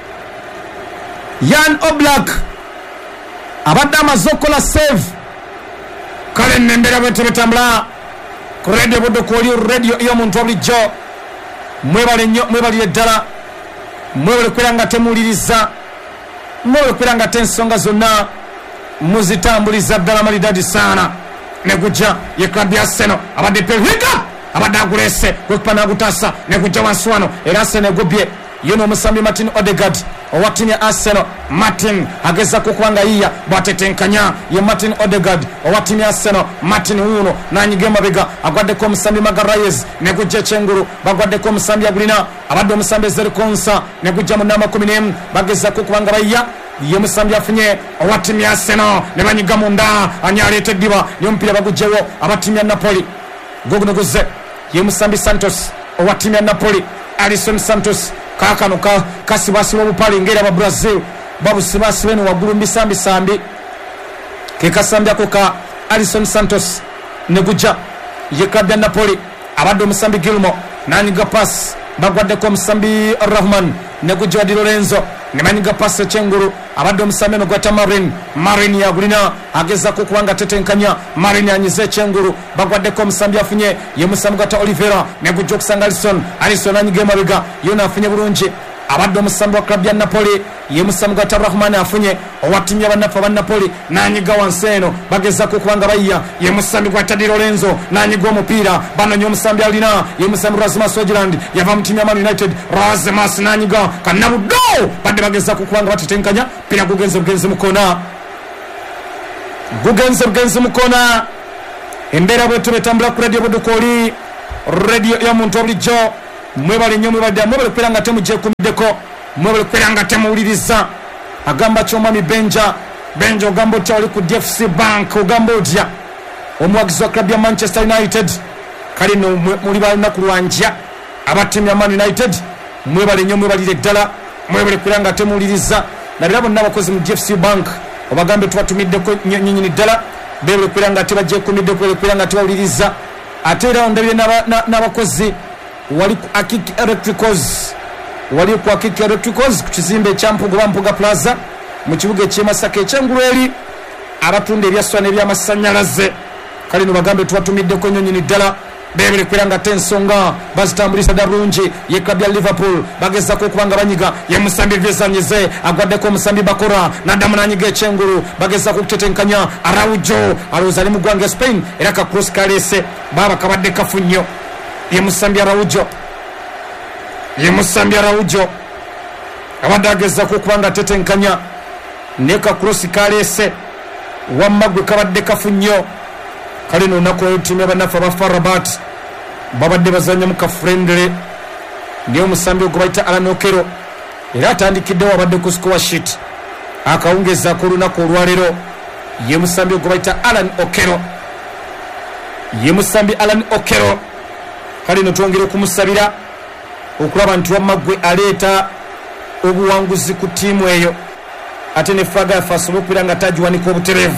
Yan Oblak abadde amaze okola save kale nembera bwete betambula ku radio budde ku oli radio ey'omuntu obulijjo mwebale nnyo mwebalire ddala mwebale kwera nga temuwuliriza mwebale kwera nga tensonga zonna muzitambuliza ddala malidadi saana ne gujja ye klabu ya Arsenal abadde pelwika abadde agulese gwekupa n'agutaasa ne gujja wansi wano era Arsenal egobye ye n'omusambi Martin Odegaard owa ttiimu ya Arsenal Martin agezako okuba nga yiya bwatetenkanya ye Martin Odegaard owa ttiimu ya Arsenal Martin wuno nanyiga emabega agwaddeko omusambi Magalhaes ne gujja ekyengulu bagwaddeko omusambi agulina abadde omusambi Ezeri Konsa ne gujja mu nnamakumi n'emu bagezako okuba nga bayiya ye musambi afunye owa ttiimu ya Arsenal ne banyiga munda ani aleeta eddiba y'omupiira bagugjewo aba ttiimu ya Napoli goguno guzze ye musambi Santos owa ttiimu ya Napoli Alisson Santos kakano ka kasibasiba obupale ngeri aba Brazil babusibasibe ne waggulu mbisambisambi ke kasambyako ka Alisson Santos ne gujja ye klabu ya Napoli abadde omusambi Gilmo nanyiga pass bagwaddeko omusambi Rahman ne gujja wa Di Lorenzo ne banyiga pass ekyengulu abadde omusambi eno gwata Marin Marin yagulina agezako okuba nga tetenkanya Marin anyiza ekyengulu bagwaddeko omusambi afunye ye musambi gwata Oliveira ne gujja okusanga Alisson Alisson anyiga emabega yona afunye bulungi abadde omusambi wa klabu ya Napoli ye musambi gwata Rahman afunye owa ttiimu y'abannaffe aba Napoli nanyiga wansi eno bagezako okuba nga bayiya ye musambi gwata Di Lorenzo nanyiga omupiira banonye omusambi alina ye musambi Rasmus Hojlund yava mu ttiimu ya Man United Rasmus nanyiga kannabuddo badde bagezako okuba nga batetenkanya pira gugenze bugenze mukona gugenze bugenze mukona embera bwetu betambula ku radio bodukoli radio ya muntu obulijjo mwebale nnyo mwebadde mwebale kubeera nga temugyekumideko mwebale kubeera nga temuwuliriza agamba kyomwami benja benja ogamba otya oli ku D F C bank ogamba otya omuwagizi wa club ya Manchester United kali no muli balunaku lwanja abatimu ya Man United mwebale nnyo mwebalire ddala mwebale kubeera nga temuwuliriza nabira bonna abakozi mu D F C bank obagambe tubatumiddeko nnyinnyini ddala bebale kubeera nga tebagyekumideko bebale kubeera nga tebawuliriza ate era ondabire n'abakozi wali ku Akik Electricals wali ku Akik Electricals ku kizimbe ekyampuga Mpuga Plaza mu kibuga eky'e Masaka ekyengulu eri abatunda ebyaswa n'ebyamasanyalaze kale no bagambe tubatumiddeko nnyinnyini ddala bebere kubeera nga tensonga bazitambulisa dda bulungi ye club ya Liverpool bagezako okubanga banyiga ye musambi vyezanyize agwaddeko omusambi Bakora naddamu nanyiga ekyengulu bagezako okutetenkanya Araujo alowooza ali mu ggwanga Spain era ka cross kalese baba kabadde kafu nnyo ye musambi Araujo ye musambi Araujo abadde agezako okubanga atetenkanya ne ka cross kalese wamma gwe kabadde kafu nnyo kale no nako timu y'abanaffe aba Farabat babadde bazanya mu kafrendere ndiyo musambi ogwo bayita Alan Okero era atandikidde wabadde ku score sheet akawungeza ku lunaku olwaleero ye musambi ogwo bayita Alan Okero ye musambi Alan Okero kale no twongere okumusabira okulaba nti wamagwe aleeta obuwanguzi ku tiimu eyo ate ne flaga yafe asobola okubeera nga tagiwanika obutereevu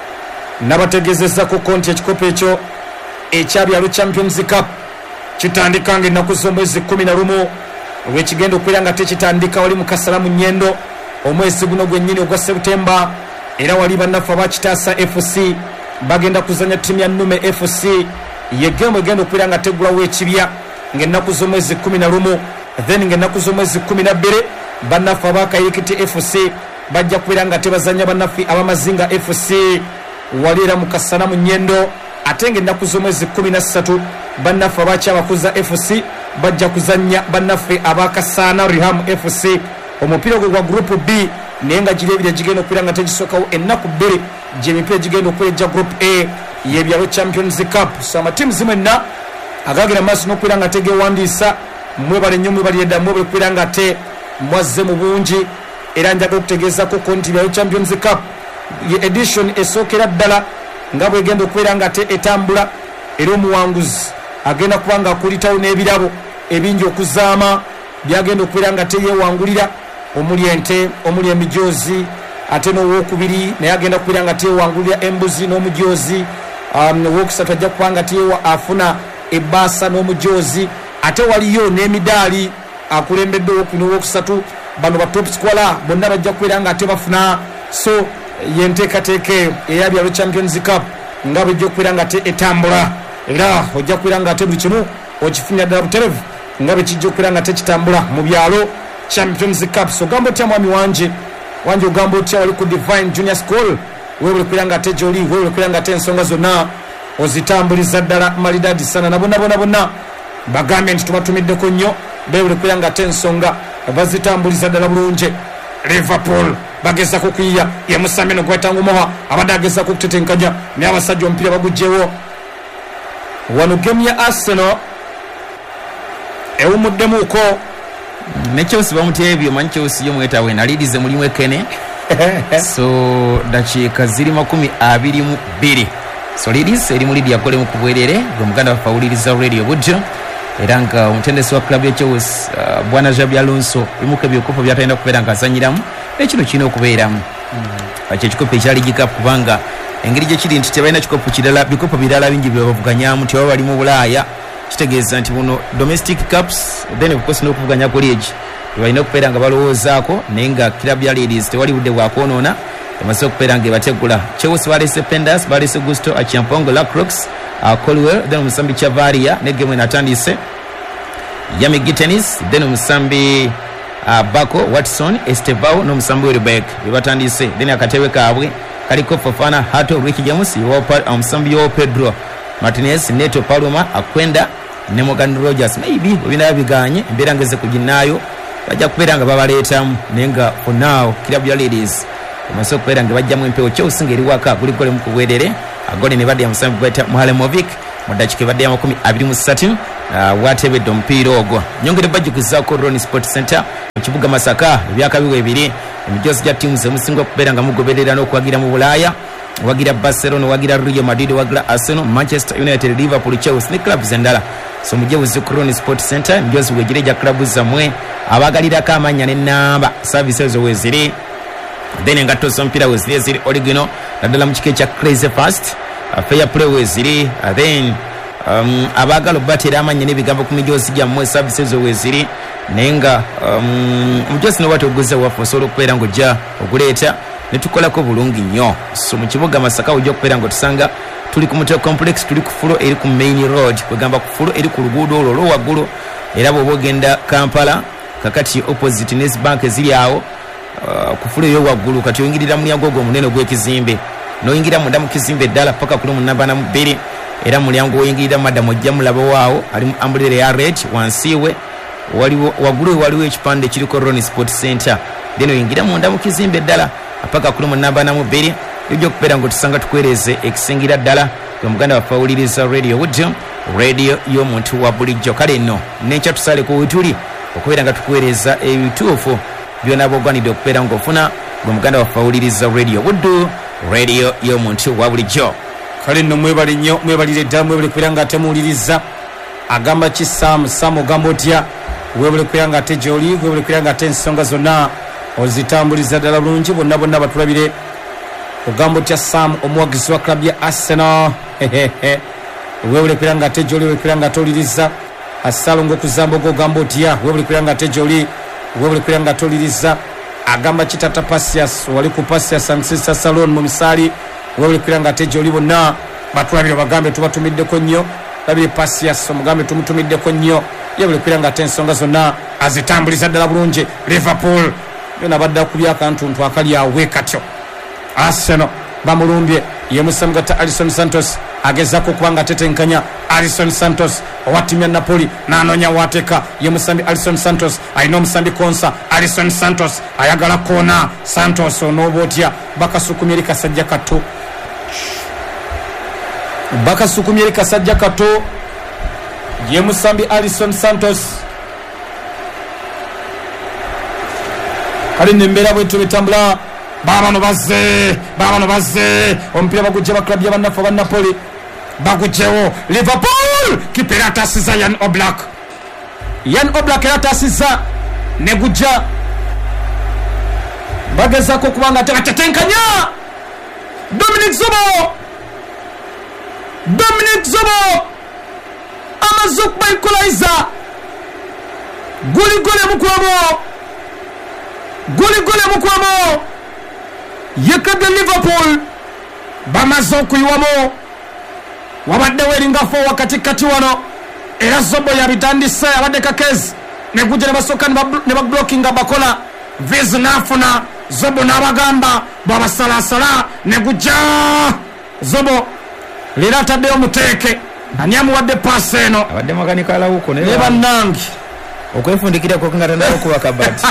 nabategezeza ku konti ekikopo ekyo ekyabyalo Champions Cup kitandika nga ennaku z'omwezi kumi na lumu olwekigenda okubeera nga tekitandika wali mu Kasalamu Nyendo omwezi guno gwennyini ogwa Septemba era wali bannaffe abakitaasa F C bagenda kuzanya ttiimu ya Nume F C ye gemu egenda okubeera nga tegulawo ekibya ng'ennaku z'omwezi kumi na lumu then ng'ennaku z'omwezi kumi na bbiri bannaffe abakayirikiti F C bajja kubeera nga tebazanya bannaffe abamazinga F C walira mu Kasalamu Nyendo ate ng'ennaku z'omwezi kumi na ssatu bannaffe abakyabakuza F C bajja kuzanya bannaffe abakasaana Riham F C omupiira gwe gwa group B naye nga giri ebiri gigenda okubeera nga tegisookawo ennaku bbiri gy'emipiira gigenda okuweja group A yebyalo Champions Cup so amatiimu zimwenna agagenda maaso n'okubeera nga tegewandiisa mwebale nnyo mwebalire dda mwebale kubeera nga te mwazze mu bungi era njagala okutegeezako konti byalo Champions Cup ye edition esookera ddala nga bwegenda okubeera nga te etambula era omuwanguzi agenda kuba nga akulitawo n'ebirabo ebingi okuzaama byagenda okubeera nga teyewangulira omuli ente omuli emijoozi ate n'owookubiri naye agenda kubeera nga teyewangulira embuzi n'omujoozi um, owookusatu ajja kuba nga teyewa afuna ebbaasa n'omujoozi ate waliyo n'emidaali akulembedde owookubiri n'owookusatu bano ba top scorer bonna bajja kubeera nga ate bafuna so yenteekateeka eyo eyabyalo Champions Cup nga bwejja okubeera nga te etambula era ojja kubeera nga ate buli kimu okifunira ddala buterevu nga bwe kijja okubeera nga tekitambula mu byalo Champions Cup so gamba otya mwami wanje wanje ogamba otya wali ku Divine Junior School weebule kubeera nga ate gy'oli weebule kubeera nga ate ensonga zonna ozitambuliza ddala malidadi sana na bonna bonna bonna bagambe nti tubatumiddeko nnyo beebule kubeera nga ate ensonga bazitambuliza ddala bulungi Liverpool bagezako kuyiya ye musambi no gwatangumoha abadde agezako okutetenkanya naye abasajja omupiira bagugjewo wano gemu ya Arsenal ewumuddemuuko ne Chelsea bamutya ebyo manyi Chelsea yo mwetawe nalidize mulimu ekene so dakiika ziri makumi abiri mu bbiri so ladies eri mulidi yakole mu kubwerere gwe muganda wafawuliriza radio budjo era nga omutendesi wa club ya Chelsea uh, bwana Jabi Alonso bimuka ebyokopo byatenda kubeera nga azanyiramu ekino kirina okubeeramu mm. ekyo ekikopo ekyali gikapu kubanga engeri gye kiri nti tebalina kikopo kirala bikopo birala bingi byebavuganyamu nti baba bali mu Bulaaya kitegeeza nti buno domestic cups then of course n'okuvuganya college tebalina okubeera nga balowoozaako naye nga club ya ladies tewali budde bwakwonoona emaze okubeera nga ebategula Chelsea balese Pendas balese Gusto Achiampongo Lacroix uh, Colwell then omusambi Chavaria ne game enatandise Yami Gitenis then omusambi uh, Bako Watson Estevao n'omusambi Welbeck bebatandise then akatebe kaabwe kaliko Fofana Hato Ricky James omusambi yo Pedro Martinez Neto Paloma Akwenda ne Morgan Rogers maybe obina biganye embeera ngeze kujinayo bajja kubeera nga babaleetamu naye nga for now club ya ladies omaso okubeera nga bajjamu empewo kyowusinga eri waka guli gole mu kuweerere agole ne badde ya musambi gweta Muhalemovic mu ddakiika ebadde ya makumi abiri mu ssatu watebedde omupiira ogwo nyongere bajjukizaako Ron Sport Center mu kibuga Masaka ebyakabiwa ebiri emijoozi gya ttiimu zemusinga okubeera nga mugoberera n'okuwagira mu Bulaaya wagira Barcelona wagira Real Madrid wagira Arsenal Manchester United Liverpool Chelsea ne clubs endala so mujewuzi ku Ron Sport Center emijoozi wegire gya club zammwe abagalirako amanya n'ennamba services weziri then engatto z'omupiira weziri eziri original naddala mu kika ekya Crazy Fast uh, fair play weziri uh, then um, abaagala obatera amanya n'ebigambo ku mijoozi gyammwe services weziri naye nga um, omujoozi nobwate oguze waffe osobola okubeera ng'ojja oguleeta ne tukolako bulungi nnyo so mu kibuga Masaka ojja okubeera ng'otusanga tuli ku Muteo Complex tuli ku fulo eri ku main road kwegamba ku fulo eri ku luguudo olwo olw'owaggulu era bw'oba ogenda Kampala kakati opposite Nes Bank eziri awo uh, ku fulo ey'owaggulu kati oyingirira mu mulyango ogwo omunene ogw'ekizimbe n'oyingira munda mu kizimbe eddala paka kuli mu namba namu bbiri era mu mulyango oyingirira madamu ojja mulaba waawo ali mu ambulere ya red wansi we waliwo waggulu waliwo ekipande kiriko Ron Sport Center then oyingira munda mu kizimbe eddala apaka kuli mu namba namu bbiri ojja okubeera ng'otusanga tukwereze ekisingira ddala omuganda waffe awuliriza radio wudyo radio y'omuntu wa bulijjo kale nno nenkya tusaleko wetuli okubeera nga tukuweereza ebituufu byonna bw'ogwanidde okubeera ng'ofuna ng'omuganda waffe awuliriza radio wuddu radio y'omuntu wa bulijjo kale nno mwebale nnyo mwebalire ddala mwebale kubeera nga temuwuliriza agamba ki Sam Sam ogamba otya webale kubeera nga ate gy'oli webale kubeera nga ate ensonga zonna ozitambuliza ddala bulungi bonna bonna batulabire ogamba otya Sam omuwagizi wa club ya Arsenal webale kubeera nga ate gy'oli webale kubeera nga toliriza asalo ng'okuzamba ogwo ogamba otya webale kubeera nga ate gy'oli webale kubeera nga toliriza agamba kitata Pasias wali ku Pasias Ancestor Salon mu Misali webale kubeera nga ate gy'oli bonna batulabire bagambe tubatumiddeko nnyo labire Pasias omugambe tumutumiddeko nnyo yebale kubeera nga ate ensonga zonna azitambuliza ddala bulungi Liverpool yona badda kubya akantuntu akali awe katyo Arsenal bamulumbye ye musamugata Alisson Santos agezako kubanga tetenkanya Alisson Santos owatimya Napoli nanonya wateka ye musambi Alisson Santos alina omusambi Konsa Alisson Santos ayagala kona Santos onobotya bakasukumyeri kasajja kato bakasukumyeri kasajja kato ye musambi Alisson Santos kali nembera bwetu bitambula babano bazze babano bazze omupiira bagujja ba club y'abannafu ba Napoli bagujjewo Liverpool kipera atasiza Yan Oblak Yan Oblak era atasiza ne gujja bagezako kubanga tebatetenkanya Dominic Zobo Dominic Zobo amaze okuba equalizer guli gole mukwamo guli gole mukwamo yekadde Liverpool bamaze okuyiwamo wabadde weringa fo wakati kati wano era Zobo yabitandise abadde kakezi ne gujja ne basooka ne bablockinga bakola viz nafuna Zobo n'abagamba bwabasalasala ne gujja Zobo lera ataddeyo muteeke ani amuwadde paasi eno abadde makanika alawuko ne bannange okwefundikirako nga tandala okuba kabati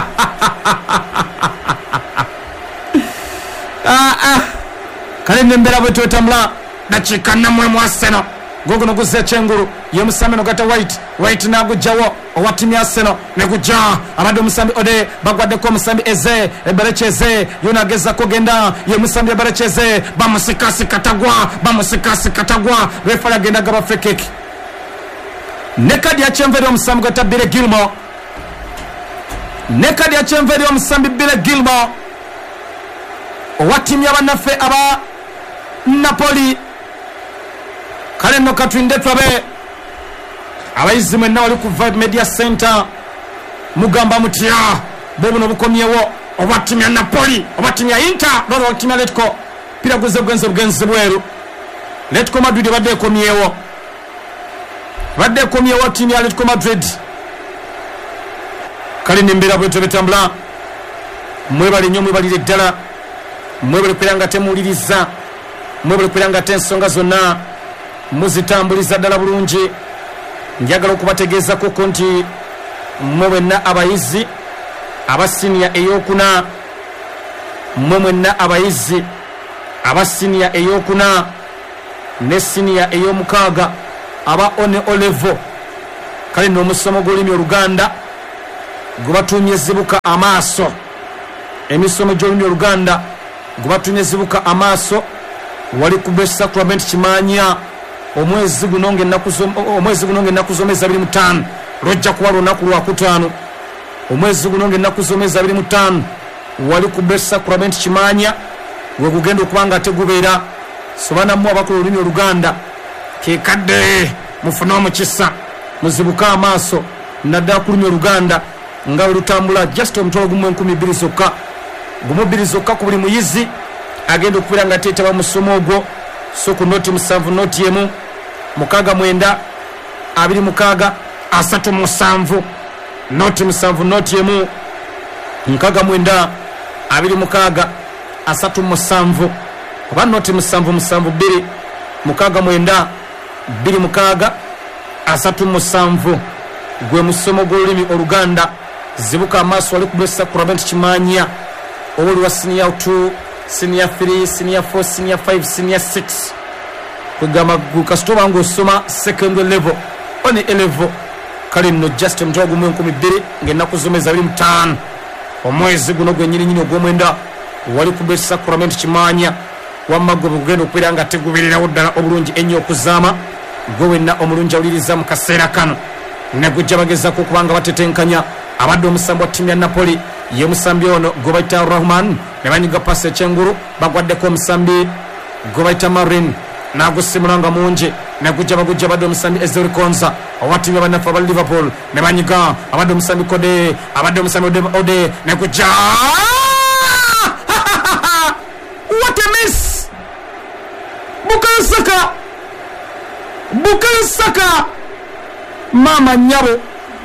ah ah kale nembera bwe twetambula dakiika namwe mu Arsenal gogo no guzze chenguru ye musambi no gata White White na gujjawo owatimi Arsenal ne gujja abadde musambi ode bagwadde ko musambi Eze eberecheze yona geza ko genda ye musambi eberecheze bamusikasi katagwa bamusikasi katagwa refala genda gaba free kick nekadi ya chemveri omusambi gata Billy Gilmore nekadi ya chemveri omusambi Billy Gilmore owatimi abanaffe aba Napoli kale no katwinde twabe abayizi mwenna wali ku Vibe Media Center mugamba mutya bobu no bukomyewo obatimya Napoli obatimya Inter lolo obatimya Atletico pira guze bwenze bwenze bweru Atletico Madrid badde komyewo badde komyewo timu ya Atletico Madrid kale nimbira bwetu betambula mwebali nnyo mwebalire ddala mwebale kwiranga temuliriza mwebale kwiranga tensonga zonna muzitambuliza ddala bulungi njagala okubategeeza koko nti mwe wenna abayizi abasiniya eyokuna mmwe mwenna abayizi aba senior eyokuna ne senior eyomukaaga aba one olevo kale n'omusomo gw'olulimi oluganda gwe batumye zibuka amaaso emisomo gy'olulimi oluganda gwe batumye zibuka amaaso wali ku Best Sacrament Kimanya omwezi guno ng'ennaku z'omwezi abiri mu ttaano lwojja kuba lunaku lwakutaano omwezi guno ng'ennaku z'omwezi abiri mu ttaano wali ku Best Sacrament Kimanya we gugenda okuba nga ate gubeera sobanamu abakola olulimi oluganda kekadde mufune omukisa muzibuka amaaso naddala ku lulimi oluganda nga we lutambula just omutwalo gumu enkumi bbiri zokka gumu bbiri zokka ku buli muyizi agenda okubeera nga teetaba musomo ogwo so ku noti musanvu noti emu mukaaga mwenda abiri mukaaga asatu musanvu noti musanvu noti emu nkaaga mwenda abiri mukaaga asatu musanvu oba noti musanvu musanvu bbiri mukaaga mwenda bbiri mukaaga asatu musanvu gwe musomo gw'olulimi oluganda zibuka amaaso wali ku Best Sacrament Kimanya oli wa senior two senior three senior four senior five senior six kwegamba kasitoba ng'osoma secondary level one A level kale nno just omutwalo gumu enkumi bbiri ng'ennaku z'omwezi abiri mu ttaano omwezi guno gwennyininyini ogw'omwenda wali ku Best Sacrament Kimanya wamma gwe bugenda okubeera nga tegubeererawo ddala obulungi ennyo okuzaama gwe wenna omulungi awuliriza mu kaseera kano ne gujja bagezaako okubanga batetenkanya abadde omusambi wa ttiimu ya Napoli ye musambi ono gwe bayita Rahman ne banyiga pasi ekyengulu bagwaddeko omusambi gwe bayita Marin n'agusimula nga mungi ne gujja bagujja abadde omusambi Ezeri Konza owa ttiimu y'abannaffe aba Liverpool ne banyiga abadde omusambi Kode abadde omusambi Ode ne gujja what a miss Bukayo Saka Bukayo Saka mama nyabo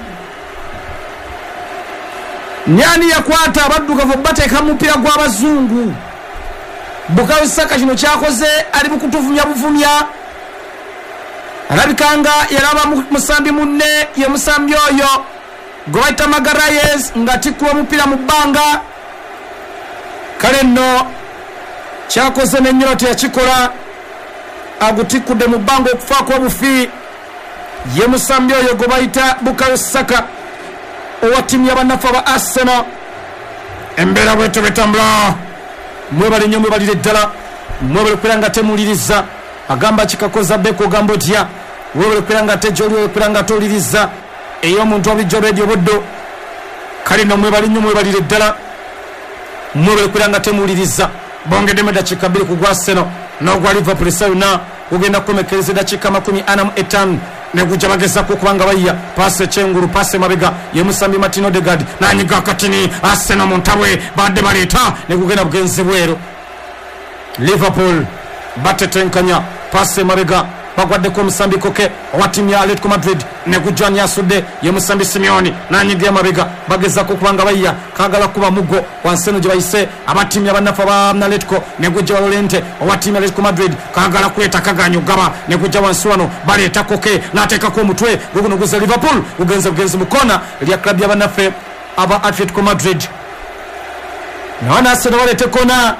nyani yakwata abaddugavu bateeka mupira gw'abazungu Bukayo Saka kino kyakoze ali mu kutuvumya buvumya alabikanga yalaba musambi munne ye musambi oyo gwe bayita Magalhaes nga tikkuwa omupira mu bbanga kale nno kyakoze n'ennyolo teyakikola agutikkudde mu bbanga okufaako obufi ye musambi oyo gwe bayita Bukayo Saka owa ttiimu y'abannaffe aba Arsenal embeera bwetyo betambula mwebale nnyo mwebalire ddala mwebale kubeera nga temuwuliriza agamba kikakoza beko ogamba otya webale kubeera nga te gy'oli webale kubeera nga towuliriza ey'omuntu obulijjo radio buddo kale nno mwebale nnyo mwebalire ddala mwebale kubeera nga temuwuliriza bongeddemu eddakiika bbiri ku gwa Arsenal n'ogwa Liverpool esayuna gugenda kukomekereza eddakiika makumi ana mu etaano ne gujja bagezaako okubanga bayya paasi ekyengulu paasi emabega ye musambi Martin Odegaard n'anyiga akatini Arsenal mu ntabwe badde baleeta ne gugenda bugenzi bweru Liverpool batetenkanya paasi emabega bagwaddeko omusambi Koke owa ttiimu ya Atletico Madrid ne gujja nyasudde ye musambi Simeone n'anyiga emabega bagezaako okubanga bayya kaagala kuba muggo wansi eno gye bayise aba ttiimu y'abannaffe aba Atletico ne gujja Valorente owa ttiimu ya Atletico Madrid kaagala kweta kaganya ogaba ne gujja wansi wano baleeta Koke n'ateekako omutwe guguno guze Liverpool gugenze bugenzi mu koona lya klabu y'abannaffe aba Atletico Madrid nawana Arsenal baleete koona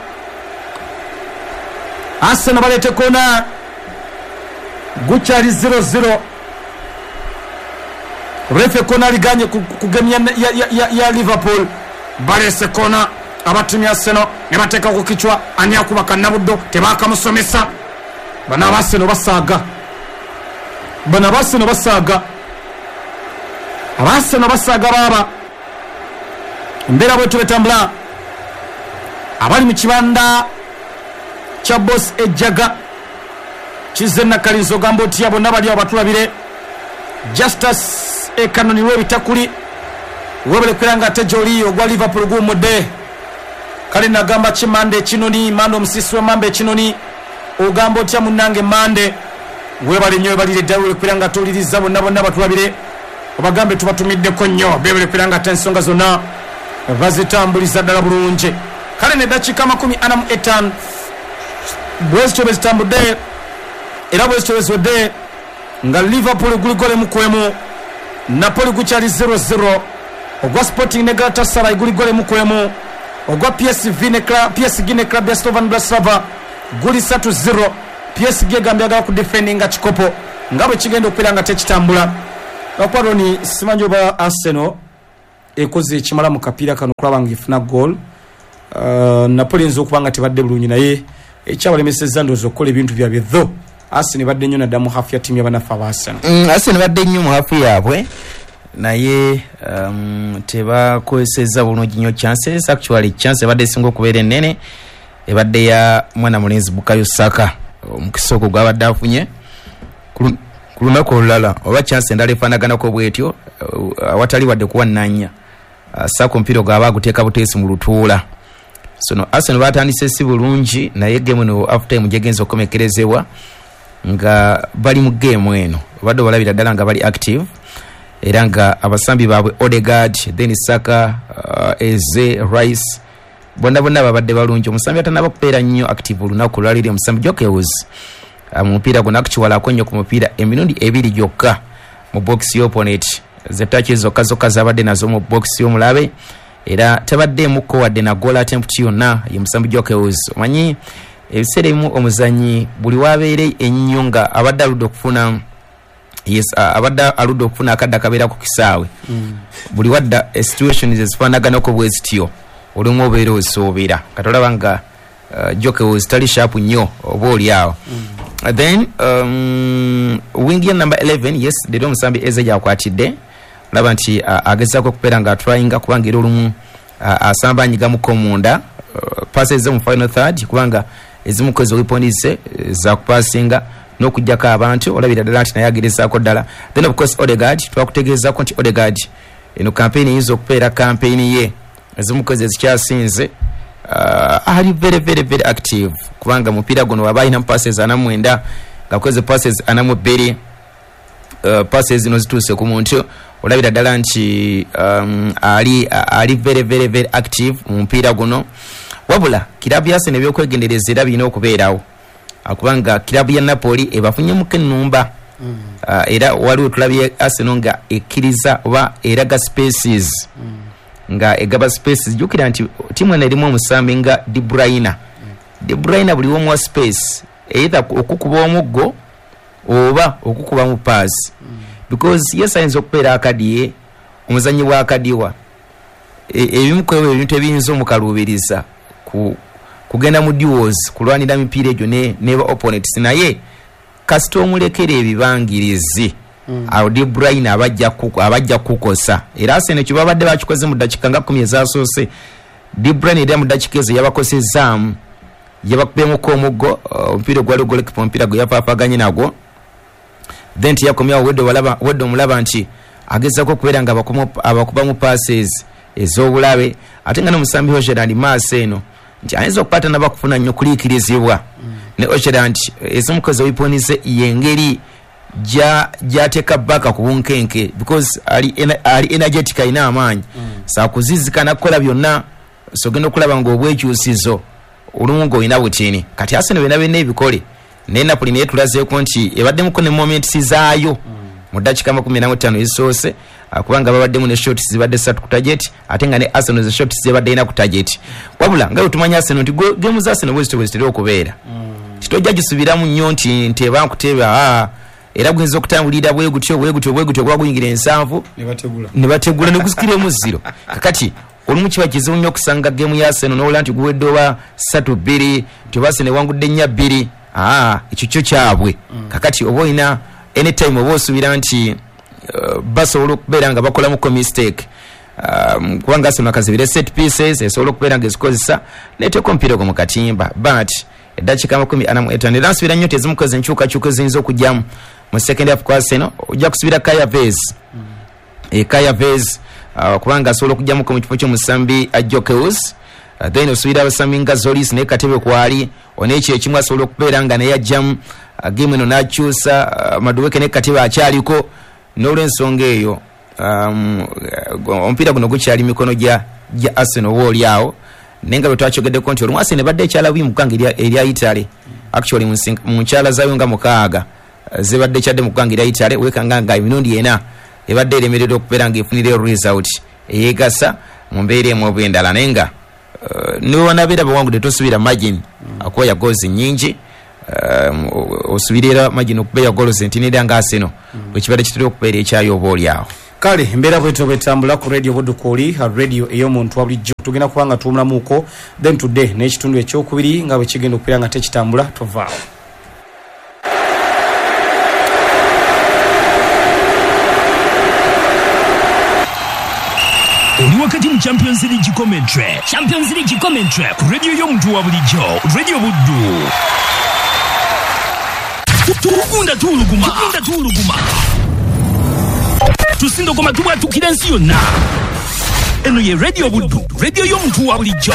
Arsenal baleete koona gukyali zero zero refe kona liganye kugemya ya, ya, ya, ya Liverpool balese kona abatumya Arsenal ne bateeka ku kichwa ani akuba kannabuddo tebakamusomesa bana Arsenal basaaga bana Arsenal basaaga Arsenal basaaga baba mbera bwetu betambula abali mu kibanda kya boss ejaga Kizena Kalinzo gambo otya bonna bali abatulabire Justus ekanoni webitakuli webale kwiranga tejoli ogwa Liverpool gumudde kale nagamba kimande kinoni mando musisi wa mambe kinoni ogambo otya munange mande webale nyo balire dawe kwiranga toliriza bonna bonna batulabire obagambe tubatumiddeko nnyo bebale kwiranga tensonga zonna bazitambuliza ddala bulungi kale ne dakika makumi ana mu etaano bwezi bezitambudde era bwezitowezedde nga Liverpool guli gole mukwemu Napoli gukyali zero zero ogwa Sporting ne Galatasaray guli gole mukwemu ogwa P S V ne club P S G ne club ya Slovan Bratislava guli three zero. P S G gambia ga ku defendinga chikopo ngabo kigenda okupera tekitambula bakwaloni simanjoba Arsenal ekoze kimala mu kapira kano kulabanga ifuna goal. Uh, Napoli nzo kubanga tebadde bulungi naye ekyabalemeseza ndozo okukola ebintu byabye tho Arsenal badde nnyo naddamu hafu ya timu y'abanafu aba Arsenal. Mm, Arsenal badde nnyo mu hafu yaabwe naye um, tebakozesezza bulungi nnyo chances. Actually chance badde singo okubeera ennene ebadde ya mwana mulenzi Bukayo Saka omukisa ogwo gwabadde afunye ku lunaku olulala oba chance endala efaanaganako bwetyo awatali wadde kuwannanya Saka omupiira gwaba aguteeka buteesi mu lutuula. So no Arsenal batandise si bulungi naye game no after time jegenza okumekerezebwa nga bali mu game eno badde balabira ddala nga bali active era nga abasambi baabwe Odegaard then Saka uh, Eze Rice bonna bonna babadde balungi. Omusambi atanaba kubeera nnyo active olunaku lwaliri omusambi Jokewus omupiira guna kukiwala akonyo ku mupiira emirundi ebiri gyokka mu box y'opponent zetachi zokka zokka zabadde nazo mu box y'omulabe era tabadde muko wadde na goal attempt yonna ye musambi Jokewus. Omanyi ebiseera ebimu omuzanyi buli wabeere ennyo nga abadde aludde okufuna yes uh, abadde aludde okufuna akadde akabeera ku kisaawe mm. buli wadda situations ezifaanaganako bwe zityo olumu obeera osuubira katolaba nga uh, Jokewus tali sharp nnyo oba oli awo mm. uh, then um, wing number eleven yes leero omusambi Eze gyakwatidde laba nti uh, agezaako okubeera nga atryinga kubanga era olumu uh, asamba anyigamuko munda uh, passes mu final third kubanga ezimukozi weaponize za kupasinga n'okujjako abantu olabira ddala nti naye agerezaako ddala. Then of course Odegaard twakutegeezaako nti Odegaard eno campaign yinza okubeera campaign ye ezimukozi ezikyasinze uh, ali very very very active kubanga mupiira guno waba alina passes ana mwenda ngakoze passes ana mu bbiri uh, passes zino zituuse ku muntu olabira ddala nti um, ali ali very very very active mu mupiira guno. Wabula kilabu ya Arsenal byokwegendereza era birina okubeerawo akubanga kilabu ya Napoli ebafunyemuko ennumba mm. uh, era waliwo kilabu ya Arsenal nga ekkiriza oba eraga spaces mm. nga egaba spaces jukira nti timu eno erimu omusambi nga De Bruyne mm. De Bruyne buli womu wa space either okukuba omuggo oba okukuba mu pass mm. because yes ayinza okubeera akadiye omuzanyi wa akadiwa ebimu ku ebintu ebiyinza omukaluubiriza ku kugenda mu duos kulwanira mipiira egyo ne neba opponents naye kasito omulekera ebibangirizi mm. awo De Bruyne abajja kuko abajja kukosa era Arsenal kyo babadde bakikoze mu dakika nga kumi ezasoose De Bruyne era mu dakika ezo yabakosezaamu yabakubemu ko omuggo omupiira gwali goalkeeper omupiira gwe yafaafaganye nagwo then yakomyawo weddo walaba weddo omulaba nti agezako okubeera nga abakuba mu passes ez'obulabe ate nga n'omusambi Ogerland maaso eno nti ayinza okupata nabakufuna nnyo kuliikirizibwa mm. ne Ogerland ezimukozi wiponize yengeri gyateeka bbaka ku bunkenke because ali, ali energetic alina amaanyi mm. saa kuzizikana kukola byonna sogenda okulaba ng'obwekyusizo olumu ng'olina butini kati Arsenal byonna byonna ebikole naye Napoli naye tulazeeko nti ebaddemu ne moments zaayo mm. mu dakika makumi ana mu ttaano ezisoose kubanga babaddemu ne shots zibadde ssatu ku target ate nga ne Arsenal ze shots zibadde ina ku target wabula nga tumanya Arsenal nti game za Arsenal bwe zitero okubeera mm. kitojja gisubiramu nnyo nti nteba nkuteba ah era gwenzo okutambulira bwe gutyo bwe gutyo bwe gutyo kwa kuyingira ensanvu ne bategula ne bategula ne kusikira mu zero kakati olumu kiba kizibu nnyo okusanga game ya Arsenal n'ola nti guwedde oba ssatu bbiri nti Arsenal wangudde nnya bbiri ah ekyo kyo kyabwe mm. kakati oba olina anytime oba osubira nti uh, basobola okubeera nga bakola muko mistake um, kubanga Arsenal kazibire set pieces esobola okubeera nga ezikozesa neteeka omupiira gwo mu katimba but eddakiika makumi ana mu etaano era nsubira nnyo tezimukoze enkyukakyuka eziyinza okujjamu mu second half kwa Arsenal ojja kusubira Kaya Vez mm. e Kaya Vez uh, kubanga asobola okujjamuko mu kifo ky'omusambi Jokewus uh, then osubira abasambi nga Zolis naye katebe kwali onekyo ekimu asobola okubeera nga naye ajjamu uh, game eno n'akyusa uh, Madueke ne katebe akyaliko n'olw'ensonga eyo um, omupiira guno gukyali mikono gya gya Arsenal wooli awo nenga bwe twakyogeddeko nti olumu Arsenal badde ekyalabi mu ggwanga erya Italy actually mu nkyala zaayo nga mukaaga zibadde kyadde mu ggwanga erya Italy wekanga nga emirundi ena ebadde eremerera okubeera nga efunire result eyeegasa mu mbeera emu oba endala naye nga uh, niwe wanabera bawangudde tosubira margin mm. akoya goals nyingi um, osubirira margin okubeya goals ntinira nga Arsenal mm. ekibadde kitera okubeera ekyayo obooli awo kale embeera bwetyo bwetambula ku radio Budukoli radio ey'omuntu wa bulijjo tugenda kubanga tuwumulamuuko then today n'ekitundu ekyokubiri nga bwe kigenda okubeera nga tekitambula tovaawo. Oli wakati mu Champions League commentary. Champions League commentary ku radio y'omuntu wa bulijjo radio Buddu. Tukunda tuluguma. Tukunda tuluguma. Tusindo koma tuwa tukira nsi yonna. Eno ye radio Buddu radio y'omuntu wa bulijjo.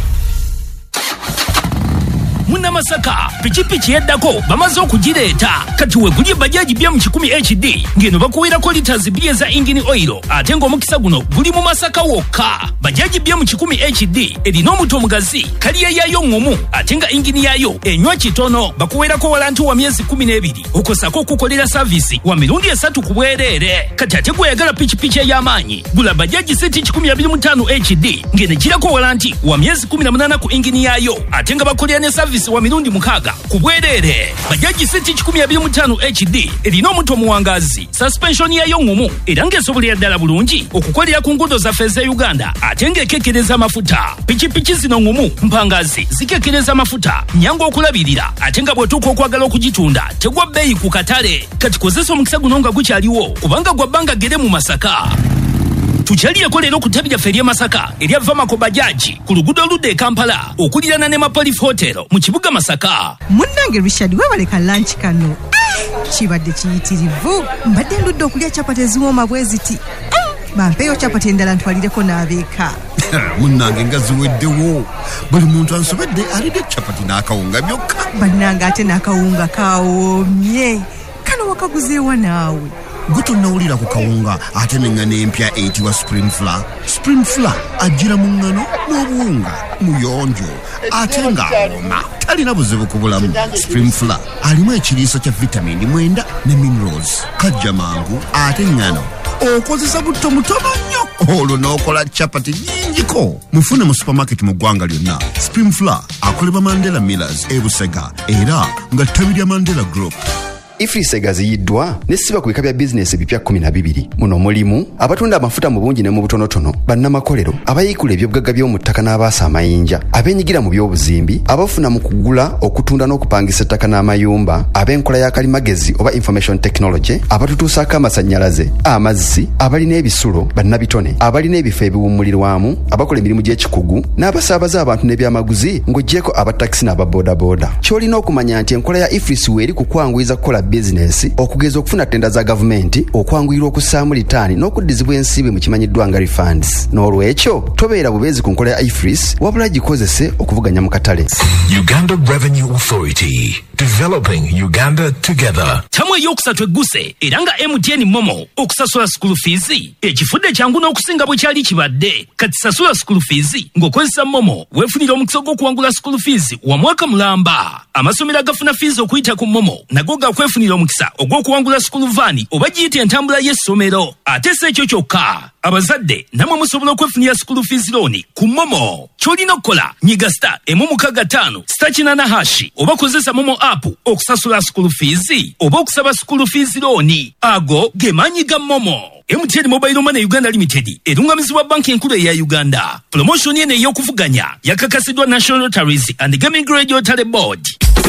Muna Masaka pichipichi yeddako bamaze okugireeta kati wegulye bajaji bya mu kikumi H D ngeno bakuwirako liters bye za engine oil ate ng'omukisa guno guli mu Masaka wokka. Bajaji bya mu kikumi H D erina omuto omugazi kaliya yayo ngomu ate nga engine yayo enywa kitono bakuwirako walanti wa myezi kumi n'ebiri okosako okukolera service wa mirundi esatu ku bwereere. Kati ate gweyagala pichipichi ey'amaanyi gula bajaji seti kikumi abiri mu ttaano H D ngene girako walanti wa myezi kumi na munaana ku engine yayo ate nga bakolera ne service wa mirundi mukaga kubwerere. Bajaji seti kikumi abiri mu ttaano H D erina omuto muwangazi suspension yayo ngumu era ng'esobolera ddala bulungi okukolera ku nguudo zaffe za Uganda ate ng'ekekereza amafuta. Pichipichi zino ngumu mpangazi zikekereza amafuta nyangu okulabirira ate nga bw'otuuka okwagala okugitunda tegwa bbeeyi ku katale. Kati kozesa omukisa guno nga gukyaliwo kubanga gwa bbanga gere mu Masaka. Tukyalireko leero ku ttabi lyaffe ery'e Masaka erya Vamako Bajaji ku luguudo oludda e Kampala okulirana ne Mapolif Hotel mu kibuga Masaka. Munnange Richard webaleka lunch kano kibadde kiyitirivu mbadde ndudde okulya capati eziwooma bwe ziti bampeeyo capati endala ntwalireko n'abeeka. Munnange nga ziweddewo buli muntu ansobedde alidde capati n'akawunga byokka. Bannange ate n'akawunga kawoomye kano wakaguzeewa naawe. Gutonawulira ku kawunga ate n'engano empya eyitibwa spring flour. Spring flour agira mu ngano n'obuwunga muyonjo ate ng'awooma talina buzibu ku bulamu. Spring flour alimu ekiriisa kya vitamini mwenda ne minerals kajja mangu ate engano okozesa butto mutono nnyo olwo n'okola capati nnyingiko. Mufune mu supermarket mu ggwanga lyonna. Spring flour akolebwa Mandela Millers e Busega era nga ttabi lya Mandela Group. Ifrise gaziyiddwa nesiba ku bika bya bizinesi bipya kumi na bibiri. Muno mulimu abatunda amafuta mu bungi ne mu butonotono, bannamakolero, abayikula ebyobugagga by'omu ttaka n'abaasa amayinja, abenyigira mu by'obuzimbi, abafuna mu kugula okutunda n'okupangisa ettaka n'amayumba, ab'enkola ya kalimagezi oba information technology, abatutuusaako amasannyalaze, amazzi, abalina ebisulo, bannabitone, abalina ebifo ebiwummulirwamu, abakola emirimu gy'ekikugu, n'abasaabaza abantu n'ebyamaguzi ng'oggyeko abatakisi n'ababoodaboda. Ky'olina okumanya nti enkola ya Ifrisi weeri kukwanguyiriza kukola business okugeza okufuna tenda za gavumenti, okwanguyirwa okussaamu litaani n'okuddizibwa ensibe mu kimanyiddwa nga refunds. N'olwekyo tobeera bubeezi ku nkola ya Ifris wabula gikozese okuvuganya mu katale. Uganda Revenue Authority, developing Uganda together. Tamwe yokusatu egguse era nga M T N Momo okusasula school fees ekifudde kyangu n'okusinga bwe kyali kibadde. Kati sasula school fees ng'okozesa Momo weefunira omukisa gw'okuwangula school fees wa mwaka mulamba. Amasomero agafuna fees okuyita ku Momo nago gakwefunira omukisa ogw'okuwangula school van oba giyita entambula y'essomero. Ate si ekyo kyokka, abazadde namwe musobola okwefunira school fees loan ku Momo. Ky'olina okukola nyiga star emu mukaga ttaano star kinana hashi oba kozesa Momo app okusasula school fees oba okusaba school fees loan. Ago ge maanyi ga Momo. M T N Mobile Money Uganda Limited erungamizibwa banki enkulu eya Uganda. Promotion yene ey'okuvuganya yakakasidwa National Lotteries and Gaming Regulatory Board.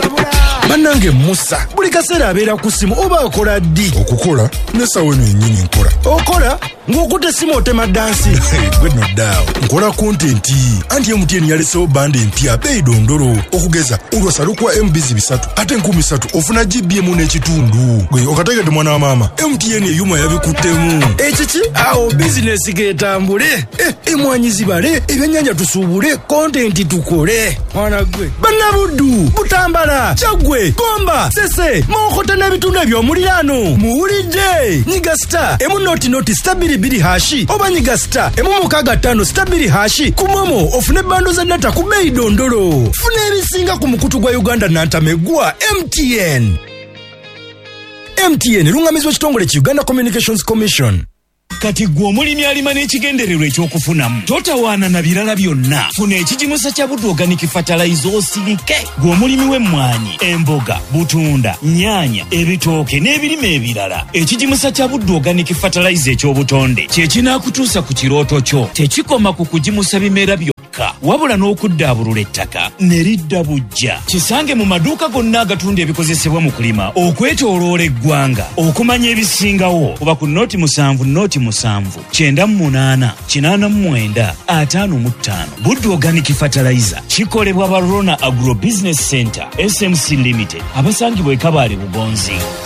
Bannange Musa buli kaseera abeera ku simu oba akola ddi? Okukola nesawo eno yennyini nkola. Okola ng'okutte simu otema dansi. Gwe noddaawo nkola kontenti anti M T N yalesewo bandi empya beeyi dondolo okugeza olwasalukwa M B bisatu ate enkumi ssatu ofuna G B emu n'ekitundu. Gwe okategedde mwana wa maama M T N eyuma yabikuttemu. Ekiki awo bizinesi getambule emwanyi zibale ebyennyanja tusuubule kontenti tukole mwana gwe. Bannabuddu Butambala Kyagwe Gomba Sese Mokota n'ebitundu eby'omuliraano muwulidde nyiga star emu noti noti stabili biri hashi oba nyiga star emu mukaga ttaano stabili hashi ku Momo ofune bando za data ku beeyi dondolo. Funa ebisinga ku mukutu gwa Uganda nantamegwa M T N. M T N lungamizwa kitongole ki Uganda Communications Commission. kati gwe omulimi alima n'ekigendererwa ekyokufunamu totawaana na birala byonna. Funa ekigimusa kya Buddu Organic Fertilizer osirike. Gwe omulimi w'emmwanyi, emboga, butunda, nnyaanya, ebitooke n'ebirime ebirala. Ekigimusa kya Buddu Organic Fertilizer eky'obutonde kye kinaakutuusa ku kirooto kyo. Tekikoma ku kugimusa bimera byokka, wabula n'okuddaabulula ettaka ne lidda bujja. Kisange mu maduuka gonna agatunda ebikozesebwa mu kulima okwetooloola eggwanga. Okumanya ebisingawo kuba ku nooti musanvu nooti musanvu kyenda mu munaana kinaana mu mwenda ataano mu ttaano. Buddu Organic Fertilizer kikolebwa ba Rona Agro Business Center S M C Limited abasangibwa e Kabale Bugonzi.